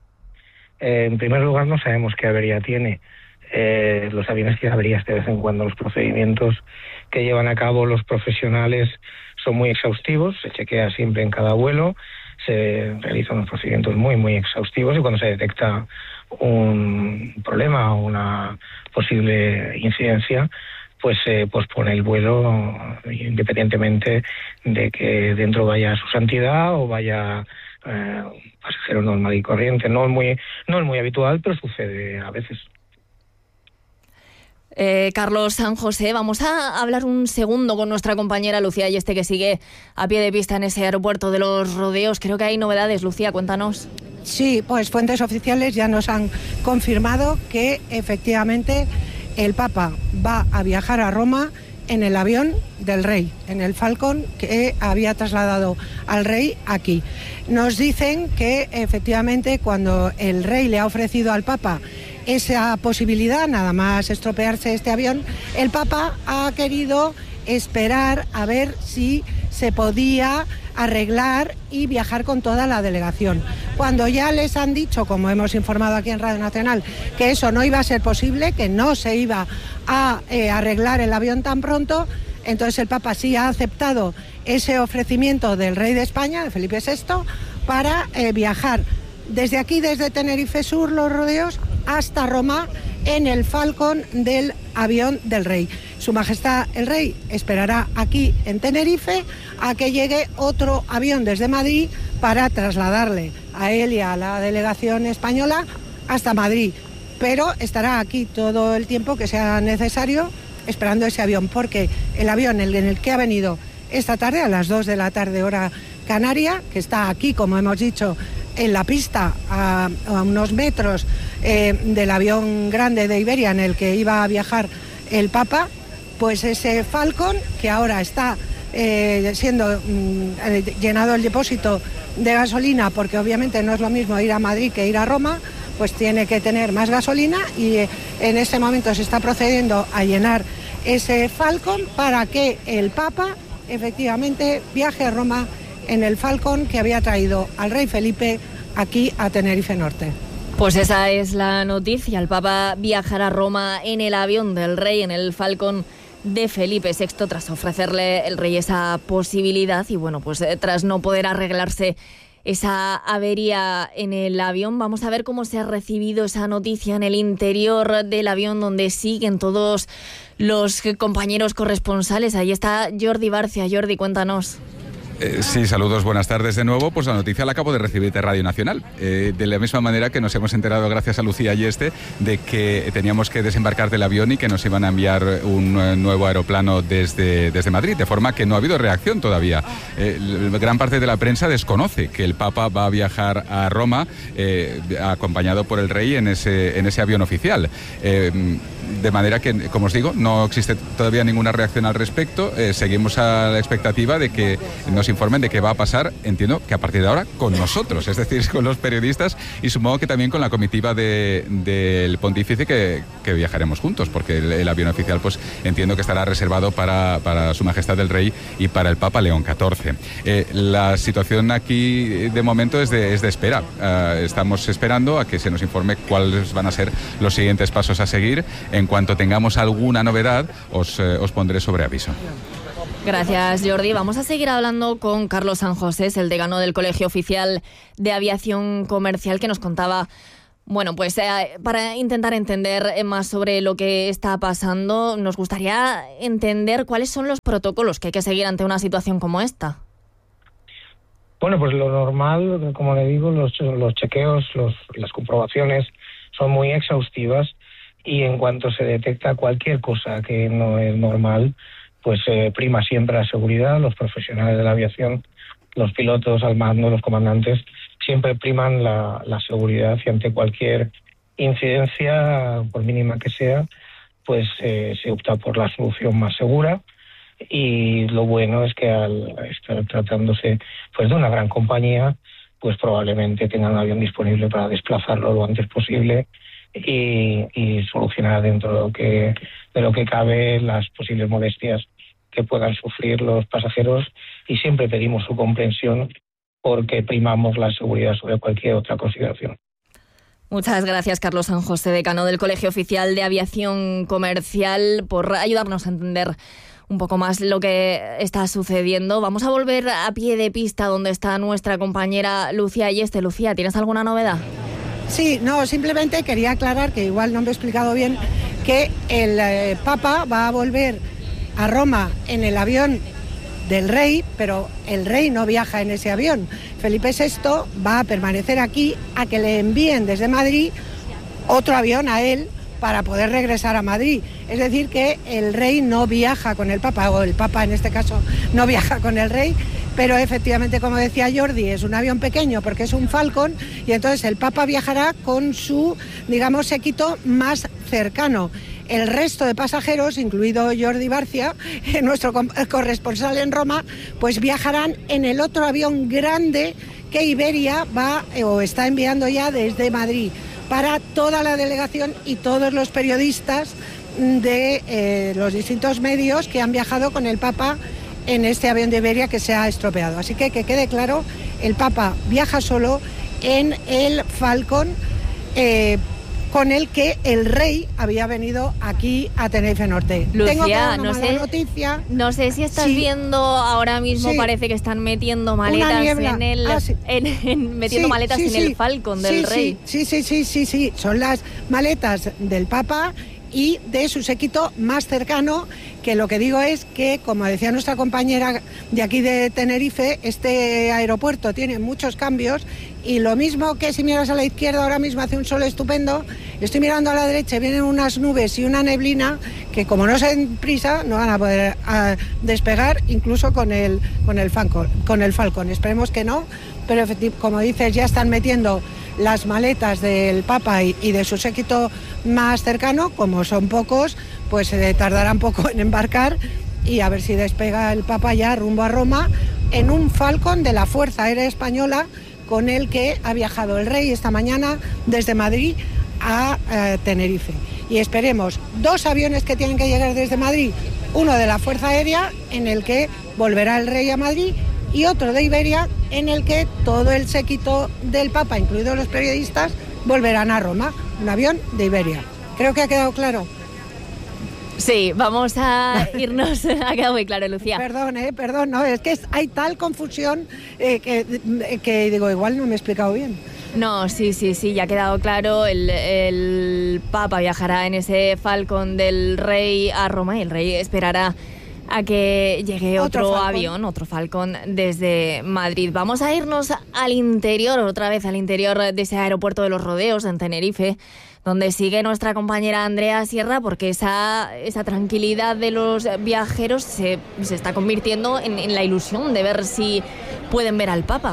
Eh, en primer lugar, no sabemos qué avería tiene. Eh, los aviones tienen averías de vez en cuando. Los procedimientos que llevan a cabo los profesionales son muy exhaustivos, se chequea siempre en cada vuelo, se realizan unos procedimientos muy, muy exhaustivos, y cuando se detecta un problema o una posible incidencia, pues se eh, pospone el vuelo, independientemente de que dentro vaya su santidad o vaya eh, pasajero normal y corriente. No es muy, no es muy habitual, pero sucede a veces. Eh, Carlos San José, vamos a hablar un segundo con nuestra compañera Lucía Ayeste, que sigue a pie de pista en ese aeropuerto de los Rodeos. Creo que hay novedades. Lucía, cuéntanos. Sí, pues fuentes oficiales ya nos han confirmado que efectivamente el Papa va a viajar a Roma en el avión del Rey, en el Falcon que había trasladado al Rey aquí. Nos dicen que efectivamente cuando el Rey le ha ofrecido al Papa esa posibilidad, nada más estropearse este avión, el Papa ha querido esperar a ver si se podía arreglar y viajar con toda la delegación. Cuando ya les han dicho, como hemos informado aquí en Radio Nacional, que eso no iba a ser posible, que no se iba a eh, arreglar el avión tan pronto, entonces el Papa sí ha aceptado ese ofrecimiento del Rey de España, de Felipe sexto, para eh, viajar desde aquí, desde Tenerife Sur, Los Rodeos, hasta Roma en el Falcon del avión del Rey. Su Majestad el Rey esperará aquí en Tenerife a que llegue otro avión desde Madrid para trasladarle a él y a la delegación española hasta Madrid, pero estará aquí todo el tiempo que sea necesario esperando ese avión, porque el avión en el que ha venido esta tarde a las dos de la tarde hora canaria, que está aquí, como hemos dicho, en la pista a, a unos metros eh, del avión grande de Iberia en el que iba a viajar el Papa, pues ese Falcon, que ahora está eh, siendo mm, llenado el depósito de gasolina, porque obviamente no es lo mismo ir a Madrid que ir a Roma, pues tiene que tener más gasolina, y eh, en este momento se está procediendo a llenar ese Falcon para que el Papa efectivamente viaje a Roma en el Falcon que había traído al Rey Felipe aquí a Tenerife Norte. Pues esa es la noticia. El Papa viajará a Roma en el avión del Rey, en el Falcon de Felipe sexto, tras ofrecerle el Rey esa posibilidad y bueno, pues tras no poder arreglarse esa avería en el avión. Vamos a ver cómo se ha recibido esa noticia en el interior del avión, donde siguen todos los compañeros corresponsales. Ahí está Jordi Barcia. Jordi, cuéntanos. Eh, sí, saludos, buenas tardes de nuevo. Pues la noticia la acabo de recibir de Radio Nacional. Eh, de la misma manera que nos hemos enterado, gracias a Lucía y este, de que teníamos que desembarcar del avión y que nos iban a enviar un uh, nuevo aeroplano desde, desde Madrid, de forma que no ha habido reacción todavía. Eh, gran parte de la prensa desconoce que el Papa va a viajar a Roma eh, acompañado por el rey en ese, en ese avión oficial. Eh, de manera que, como os digo, no existe todavía ninguna reacción al respecto. Eh, seguimos a la expectativa de que nos informen de qué va a pasar, entiendo que a partir de ahora con nosotros, es decir, con los periodistas, y supongo que también con la comitiva de, del pontífice que, que viajaremos juntos, porque el, el avión oficial pues entiendo que estará reservado para, para Su Majestad el Rey y para el Papa León catorce. Eh, la situación aquí de momento es de, es de espera. Uh, estamos esperando a que se nos informe cuáles van a ser los siguientes pasos a seguir. En cuanto tengamos alguna novedad, os, eh, os pondré sobre aviso. Gracias, Jordi. Vamos a seguir hablando con Carlos San José, el decano del Colegio Oficial de Aviación Comercial, que nos contaba, bueno, pues eh, para intentar entender más sobre lo que está pasando, nos gustaría entender cuáles son los protocolos que hay que seguir ante una situación como esta. Bueno, pues lo normal, como le digo, los, los chequeos, los, las comprobaciones son muy exhaustivas, y en cuanto se detecta cualquier cosa que no es normal, pues eh, prima siempre la seguridad. Los profesionales de la aviación, los pilotos al mando, los comandantes, siempre priman la, la seguridad, y ante cualquier incidencia, por mínima que sea, pues eh, se opta por la solución más segura. Y lo bueno es que al estar tratándose pues de una gran compañía, pues probablemente tengan un avión disponible para desplazarlo lo antes posible y, y solucionar dentro de lo que de lo que cabe las posibles molestias que puedan sufrir los pasajeros, y siempre pedimos su comprensión porque primamos la seguridad sobre cualquier otra consideración. Muchas gracias, Carlos San José, decano del Colegio Oficial de Aviación Comercial, por ayudarnos a entender un poco más lo que está sucediendo. Vamos a volver a pie de pista donde está nuestra compañera Lucía Yeste. Lucía, ¿tienes alguna novedad? Sí, no, simplemente quería aclarar, que igual no me he explicado bien, que el eh, Papa va a volver a Roma en el avión del rey, pero el rey no viaja en ese avión. Felipe sexto va a permanecer aquí a que le envíen desde Madrid otro avión a él para poder regresar a Madrid. Es decir, que el rey no viaja con el Papa, o el Papa en este caso no viaja con el rey, pero efectivamente, como decía Jordi, es un avión pequeño porque es un Falcon, y entonces el Papa viajará con su, digamos, séquito más cercano. El resto de pasajeros, incluido Jordi Barcia, nuestro corresponsal en Roma, pues viajarán en el otro avión grande que Iberia va o está enviando ya desde Madrid para toda la delegación y todos los periodistas de eh, los distintos medios que han viajado con el Papa en este avión de Iberia que se ha estropeado. Así que que quede claro, el Papa viaja solo en el Falcon eh, con el que el rey había venido aquí a Tenerife Norte. Lucía, Tengo que dar una no mala sé, noticia. No sé si estás Sí. viendo ahora mismo, Sí. parece que están metiendo maletas en el Ah, sí. en, en- metiendo Sí, maletas sí, en sí. el Falcon del Sí, rey. Sí, sí, sí, sí, sí, son las maletas del Papa y de su séquito más cercano, que lo que digo es que, como decía nuestra compañera de aquí de Tenerife, este aeropuerto tiene muchos cambios, y lo mismo que si miras a la izquierda ahora mismo hace un sol estupendo, estoy mirando a la derecha, vienen unas nubes y una neblina que, como no se den prisa, no van a poder a, despegar incluso con el, con el Falcon, con el Falcon. Esperemos que no, pero como dices, ya están metiendo las maletas del Papa y, y de su séquito más cercano. Como son pocos, pues se tardarán poco en embarcar, y a ver si despega el Papa ya rumbo a Roma en un Falcon de la Fuerza Aérea Española, con el que ha viajado el rey esta mañana desde Madrid a eh, Tenerife. Y esperemos dos aviones que tienen que llegar desde Madrid, uno de la Fuerza Aérea, en el que volverá el rey a Madrid, y otro de Iberia, en el que todo el séquito del Papa, incluidos los periodistas, volverán a Roma. Un avión de Iberia. Creo que ha quedado claro. Sí, vamos a irnos. Ha quedado muy claro, Lucía. Perdón, eh, perdón, no, es que hay tal confusión eh, que, que digo, igual no me he explicado bien. No, sí, sí, sí, ya ha quedado claro. El, el Papa viajará en ese Falcon del Rey a Roma y el Rey esperará a que llegue otro, otro avión, otro Falcon desde Madrid. Vamos a irnos al interior, otra vez al interior de ese aeropuerto de los Rodeos en Tenerife, donde sigue nuestra compañera Andrea Sierra, porque esa, esa tranquilidad de los viajeros se, se está convirtiendo en, en la ilusión de ver si pueden ver al Papa.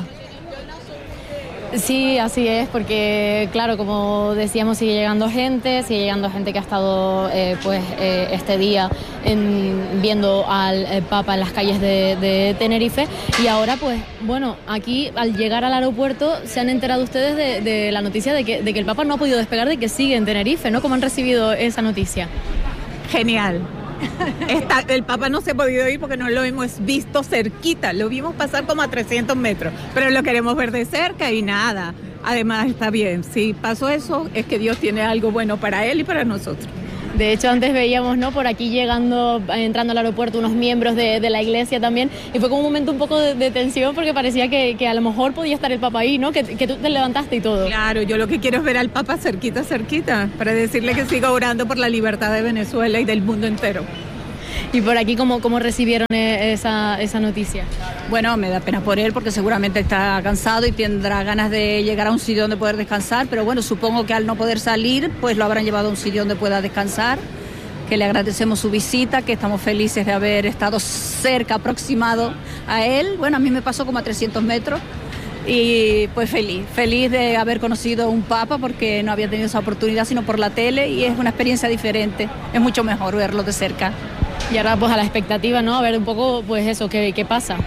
Sí, así es, porque claro, como decíamos, sigue llegando gente, sigue llegando gente que ha estado eh, pues eh, este día en, viendo al eh, Papa en las calles de, de Tenerife, y ahora pues bueno, aquí al llegar al aeropuerto se han enterado ustedes de, de la noticia de que, de que el Papa no ha podido despegar, de que sigue en Tenerife, ¿no? ¿Cómo han recibido esa noticia? Genial. Está, el Papa no se ha podido ir porque no lo hemos visto cerquita, lo vimos pasar como a trescientos metros, pero lo queremos ver de cerca y nada. Además está bien, si pasó eso es que Dios tiene algo bueno para él y para nosotros. De hecho, antes veíamos, ¿no?, por aquí llegando, entrando al aeropuerto, unos miembros de, de la iglesia también, y fue como un momento un poco de, de tensión porque parecía que, que a lo mejor podía estar el Papa ahí, ¿no?, que, que tú te levantaste y todo. Claro, yo lo que quiero es ver al Papa cerquita, cerquita, para decirle que siga orando por la libertad de Venezuela y del mundo entero. ¿Y por aquí cómo, cómo recibieron esa, esa noticia? Bueno, me da pena por él porque seguramente está cansado y tendrá ganas de llegar a un sitio donde poder descansar, pero bueno, supongo que al no poder salir, pues lo habrán llevado a un sitio donde pueda descansar, que le agradecemos su visita, que estamos felices de haber estado cerca, aproximado a él. Bueno, a mí me pasó como a trescientos metros y pues feliz, feliz de haber conocido un Papa porque no había tenido esa oportunidad sino por la tele y es una experiencia diferente, es mucho mejor verlo de cerca. Y ahora pues a la expectativa, ¿no? A ver un poco pues eso, ¿qué, qué pasa?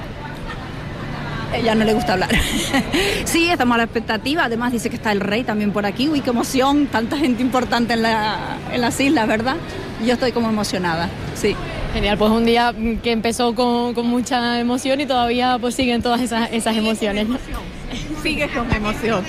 Ella no le gusta hablar. Sí, estamos a la expectativa, además dice que está el Rey también por aquí, uy, qué emoción, tanta gente importante en, la, en las islas, ¿verdad? Yo estoy como emocionada, sí. Genial, pues un día que empezó con, con mucha emoción y todavía pues siguen todas esas, esas emociones, ¿no? Sigue con emoción.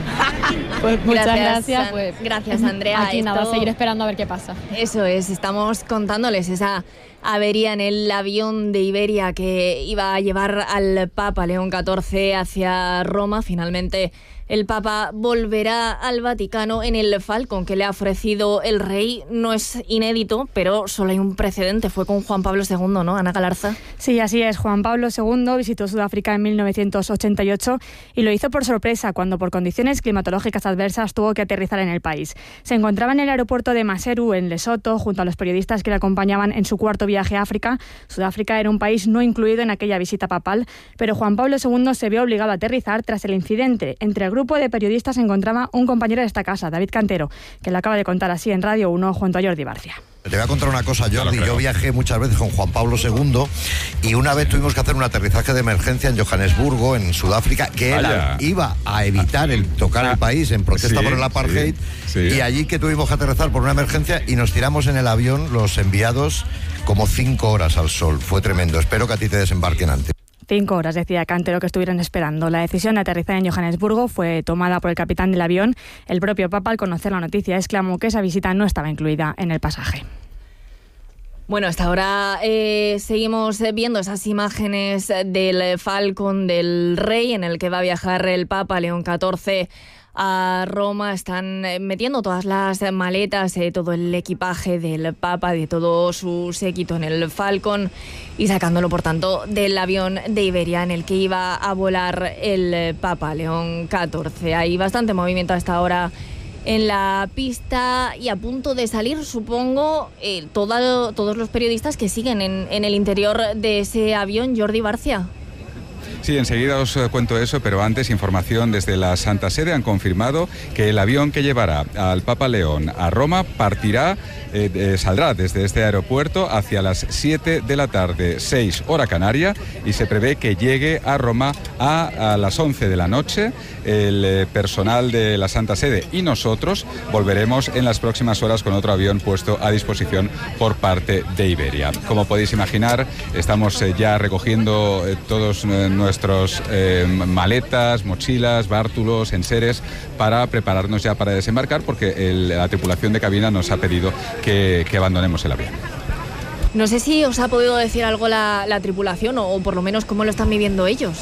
Pues muchas gracias. Gracias, pues, gracias Andrea. Aquí Esto, nada, seguir esperando a ver qué pasa. Eso es, estamos contándoles esa avería en el avión de Iberia que iba a llevar al Papa León catorce hacia Roma. Finalmente el Papa volverá al Vaticano en el Falcon que le ha ofrecido el Rey. No es inédito, pero solo hay un precedente. Fue con Juan Pablo segundo, ¿no, Ana Galarza? Sí, así es. Juan Pablo segundo visitó Sudáfrica en mil novecientos ochenta y ocho y lo hizo por sorpresa cuando por condiciones climatológicas adversas tuvo que aterrizar en el país. Se encontraba en el aeropuerto de Maseru, en Lesoto, junto a los periodistas que le acompañaban en su cuarto viaje a África. Sudáfrica era un país no incluido en aquella visita papal, pero Juan Pablo segundo se vio obligado a aterrizar tras el incidente. Entre el grupo de periodistas se encontraba un compañero de esta casa, David Cantero, que le acaba de contar así en Radio uno junto a Jordi Barcia. Te voy a contar una cosa, Jordi. Yo viajé muchas veces con Juan Pablo segundo y una vez tuvimos que hacer un aterrizaje de emergencia en Johannesburgo, en Sudáfrica, que él iba a evitar el tocar el país en protesta sí, por el apartheid, sí, sí. Y allí que tuvimos que aterrizar por una emergencia y nos tiramos en el avión los enviados como cinco horas al sol. Fue tremendo. Espero que a ti te desembarquen antes. Cinco horas, decía Cantero, que estuvieron esperando. La decisión de aterrizar en Johannesburgo fue tomada por el capitán del avión. El propio Papa, al conocer la noticia, exclamó que esa visita no estaba incluida en el pasaje. Bueno, hasta ahora eh, seguimos viendo esas imágenes del Falcon del Rey en el que va a viajar el Papa León catorce a Roma. Están metiendo todas las maletas, eh, todo el equipaje del Papa, de todo su séquito en el Falcon y sacándolo, por tanto, del avión de Iberia en el que iba a volar el Papa León catorce. Hay bastante movimiento hasta ahora en la pista y a punto de salir, supongo, eh, todo, todos los periodistas que siguen en, en el interior de ese avión. Jordi Barcia. Sí, enseguida os cuento eso, pero antes información desde la Santa Sede. Han confirmado que el avión que llevará al Papa León a Roma partirá, eh, eh, saldrá desde este aeropuerto hacia las siete de la tarde, seis hora canaria, y se prevé que llegue a Roma a, a las once de la noche. El eh, personal de la Santa Sede y nosotros volveremos en las próximas horas con otro avión puesto a disposición por parte de Iberia. Como podéis imaginar, estamos eh, ya recogiendo eh, todos eh, nuestros eh, maletas, mochilas, bártulos, enseres para prepararnos ya para desembarcar, porque el, la tripulación de cabina nos ha pedido que, que abandonemos el avión. No sé si os ha podido decir algo la, la tripulación o, o por lo menos cómo lo están viviendo ellos.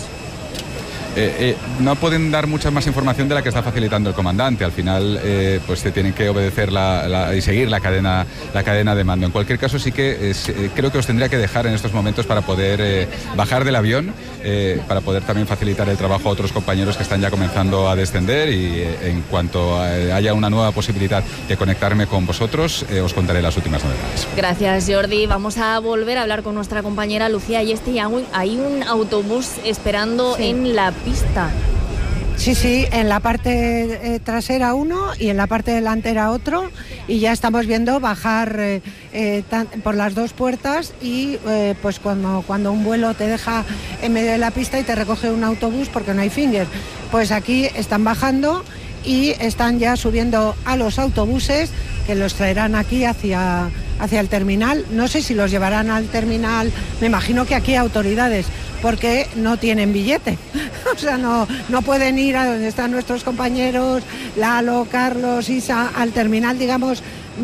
Eh, eh, no pueden dar mucha más información de la que está facilitando el comandante. Al final, eh, pues se tienen que obedecer la, la, y seguir la cadena, la cadena de mando. En cualquier caso, sí que es, eh, creo que os tendría que dejar en estos momentos para poder eh, bajar del avión, eh, para poder también facilitar el trabajo a otros compañeros que están ya comenzando a descender, y eh, en cuanto haya una nueva posibilidad de conectarme con vosotros, eh, os contaré las últimas novedades. Gracias, Jordi. Vamos a volver a hablar con nuestra compañera Lucía Ayeste. Hay un autobús esperando sí. en la pista. Sí, sí, en la parte eh, trasera uno y en la parte delantera otro, y ya estamos viendo bajar eh, eh, tan, por las dos puertas, y eh, pues cuando, cuando un vuelo te deja en medio de la pista y te recoge un autobús porque no hay finger, pues aquí están bajando y están ya subiendo a los autobuses que los traerán aquí hacia, hacia el terminal. No sé si los llevarán al terminal, me imagino que aquí autoridades, porque no tienen billete. O sea, no, no pueden ir a donde están nuestros compañeros, Lalo, Carlos, Isa, al terminal, digamos,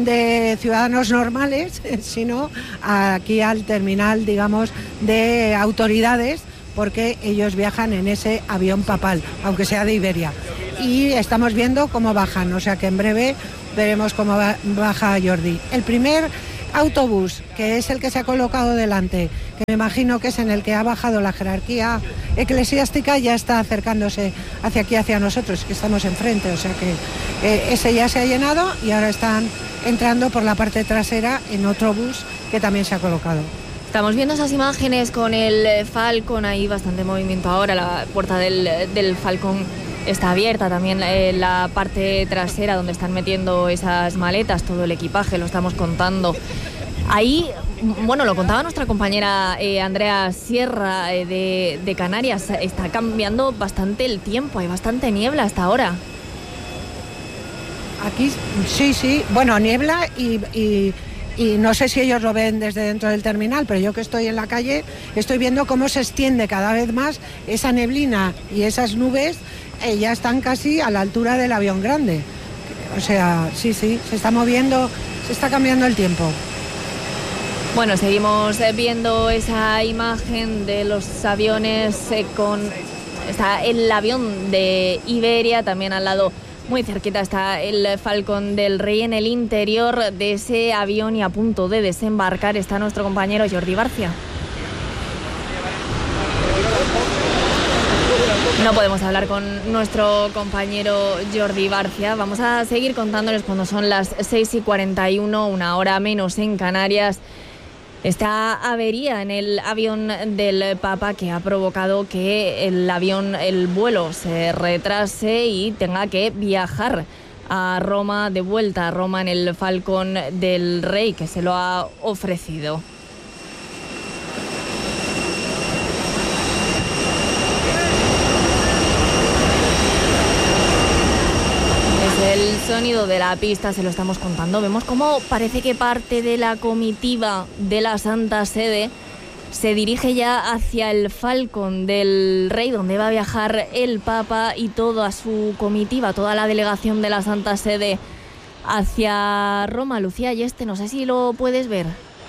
de ciudadanos normales, sino aquí al terminal, digamos, de autoridades, porque ellos viajan en ese avión papal, aunque sea de Iberia. Y estamos viendo cómo bajan, o sea que en breve veremos cómo baja Jordi. El primer autobús, que es el que se ha colocado delante, que me imagino que es en el que ha bajado la jerarquía eclesiástica, ya está acercándose hacia aquí, hacia nosotros, que estamos enfrente, o sea que eh, ese ya se ha llenado y ahora están entrando por la parte trasera en otro bus que también se ha colocado. Estamos viendo esas imágenes con el Falcon, hay bastante movimiento ahora, la puerta del, del Falcon está abierta, también eh, la parte trasera donde están metiendo esas maletas, todo el equipaje, lo estamos contando. Ahí, bueno, lo contaba nuestra compañera eh, Andrea Sierra eh, de, de Canarias, está cambiando bastante el tiempo, hay bastante niebla hasta ahora. Aquí, sí, sí, bueno, niebla y... y... Y no sé si ellos lo ven desde dentro del terminal, pero yo que estoy en la calle estoy viendo cómo se extiende cada vez más esa neblina, y esas nubes eh, ya están casi a la altura del avión grande. O sea, sí, sí, se está moviendo, se está cambiando el tiempo. Bueno, seguimos viendo esa imagen de los aviones eh, con... Está el avión de Iberia, también al lado... Muy cerquita está el Falcon del Rey. En el interior de ese avión y a punto de desembarcar está nuestro compañero Jordi Barcia. No podemos hablar con nuestro compañero Jordi Barcia. Vamos a seguir contándoles cuando son las seis y cuarenta y uno, una hora menos en Canarias. Esta avería en el avión del Papa que ha provocado que el avión, el vuelo se retrase y tenga que viajar a Roma, de vuelta a Roma en el Falcon del Rey, que se lo ha ofrecido. El sonido de la pista, se lo estamos contando. Vemos cómo parece que parte de la comitiva de la Santa Sede se dirige ya hacia el Falcon del Rey, donde va a viajar el Papa y toda su comitiva, toda la delegación de la Santa Sede hacia Roma. Lucía Ayeste, no sé si lo puedes ver.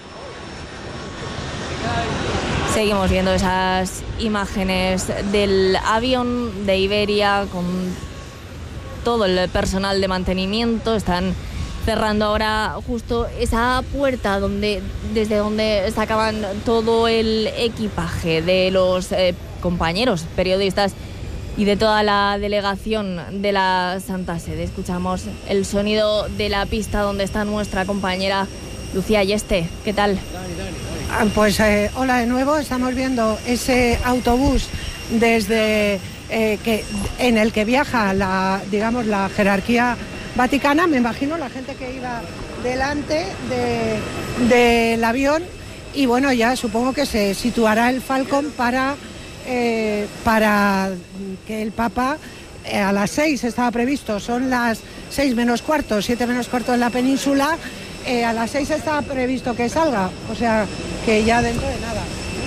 Seguimos viendo esas imágenes del avión de Iberia con todo el personal de mantenimiento. Están cerrando ahora justo esa puerta donde, desde donde sacaban todo el equipaje de los eh, compañeros periodistas y de toda la delegación de la Santa Sede. Escuchamos el sonido de la pista donde está nuestra compañera Lucía Ayeste. ¿Qué tal? Pues eh, hola de nuevo. Estamos viendo ese autobús desde... Eh, que, en el que viaja la, digamos, la jerarquía vaticana. Me imagino la gente que iba delante de, del avión, y bueno, ya supongo que se situará el Falcon para, eh, para que el Papa eh, a las seis estaba previsto, son las seis menos cuarto, siete menos cuarto en la península, eh, a las seis estaba previsto que salga, o sea que ya dentro de nada.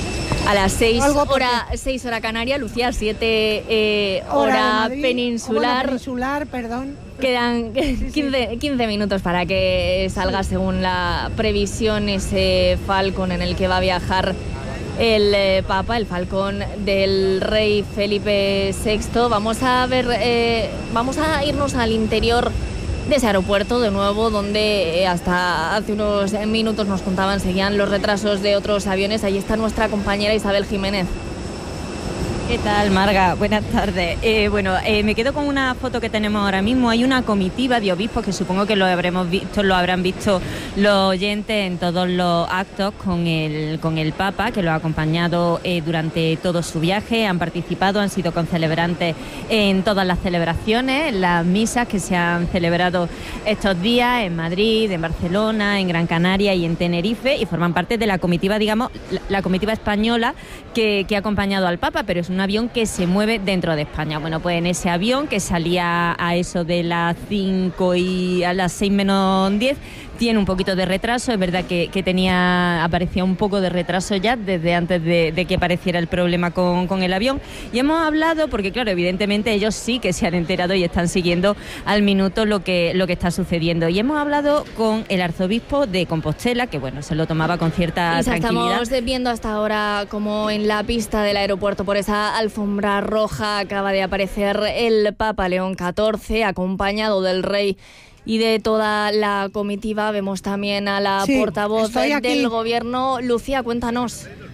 A las seis Algo porque- hora, seis hora canaria, Lucía, siete eh, Hora de hora Madrid, peninsular. bueno, peninsular, perdón. Quedan quince, quince minutos para que salga, según la previsión, ese Falcon en el que va a viajar el eh, Papa, el Falcón del rey Felipe sexto. Vamos a ver, eh, vamos a irnos al interior de ese aeropuerto de nuevo, donde eh, hasta hace unos minutos nos contaban, seguían los retrasos de otros aviones. Ahí está nuestra compañera Isabel Jiménez. ¿Qué tal, Marga? Buenas tardes. Eh, bueno, eh, me quedo con una foto que tenemos ahora mismo. Hay una comitiva de obispos que supongo que lo habremos visto, lo habrán visto los oyentes en todos los actos con el, con el Papa, que lo ha acompañado eh, durante todo su viaje. Han participado, han sido concelebrantes en todas las celebraciones, las misas que se han celebrado estos días en Madrid, en Barcelona, en Gran Canaria y en Tenerife, y forman parte de la comitiva, digamos, la, la comitiva española que, que ha acompañado al Papa, pero es un avión que se mueve dentro de España. Bueno, pues en ese avión, que salía a eso de las cinco y a las seis menos diez, tiene un poquito de retraso. Es verdad que, que tenía, aparecía un poco de retraso ya desde antes de, de que apareciera el problema con, con el avión. Y hemos hablado, porque claro, evidentemente ellos sí que se han enterado y están siguiendo al minuto lo que, lo que está sucediendo. Y hemos hablado con el arzobispo de Compostela, que bueno, se lo tomaba con cierta Isa, tranquilidad. estamos viendo hasta ahora como en la pista del aeropuerto, por esa alfombra roja, acaba de aparecer el Papa León catorce, acompañado del rey y de toda la comitiva. Vemos también a la Sí, portavoz estoy aquí. del gobierno. Lucía, cuéntanos.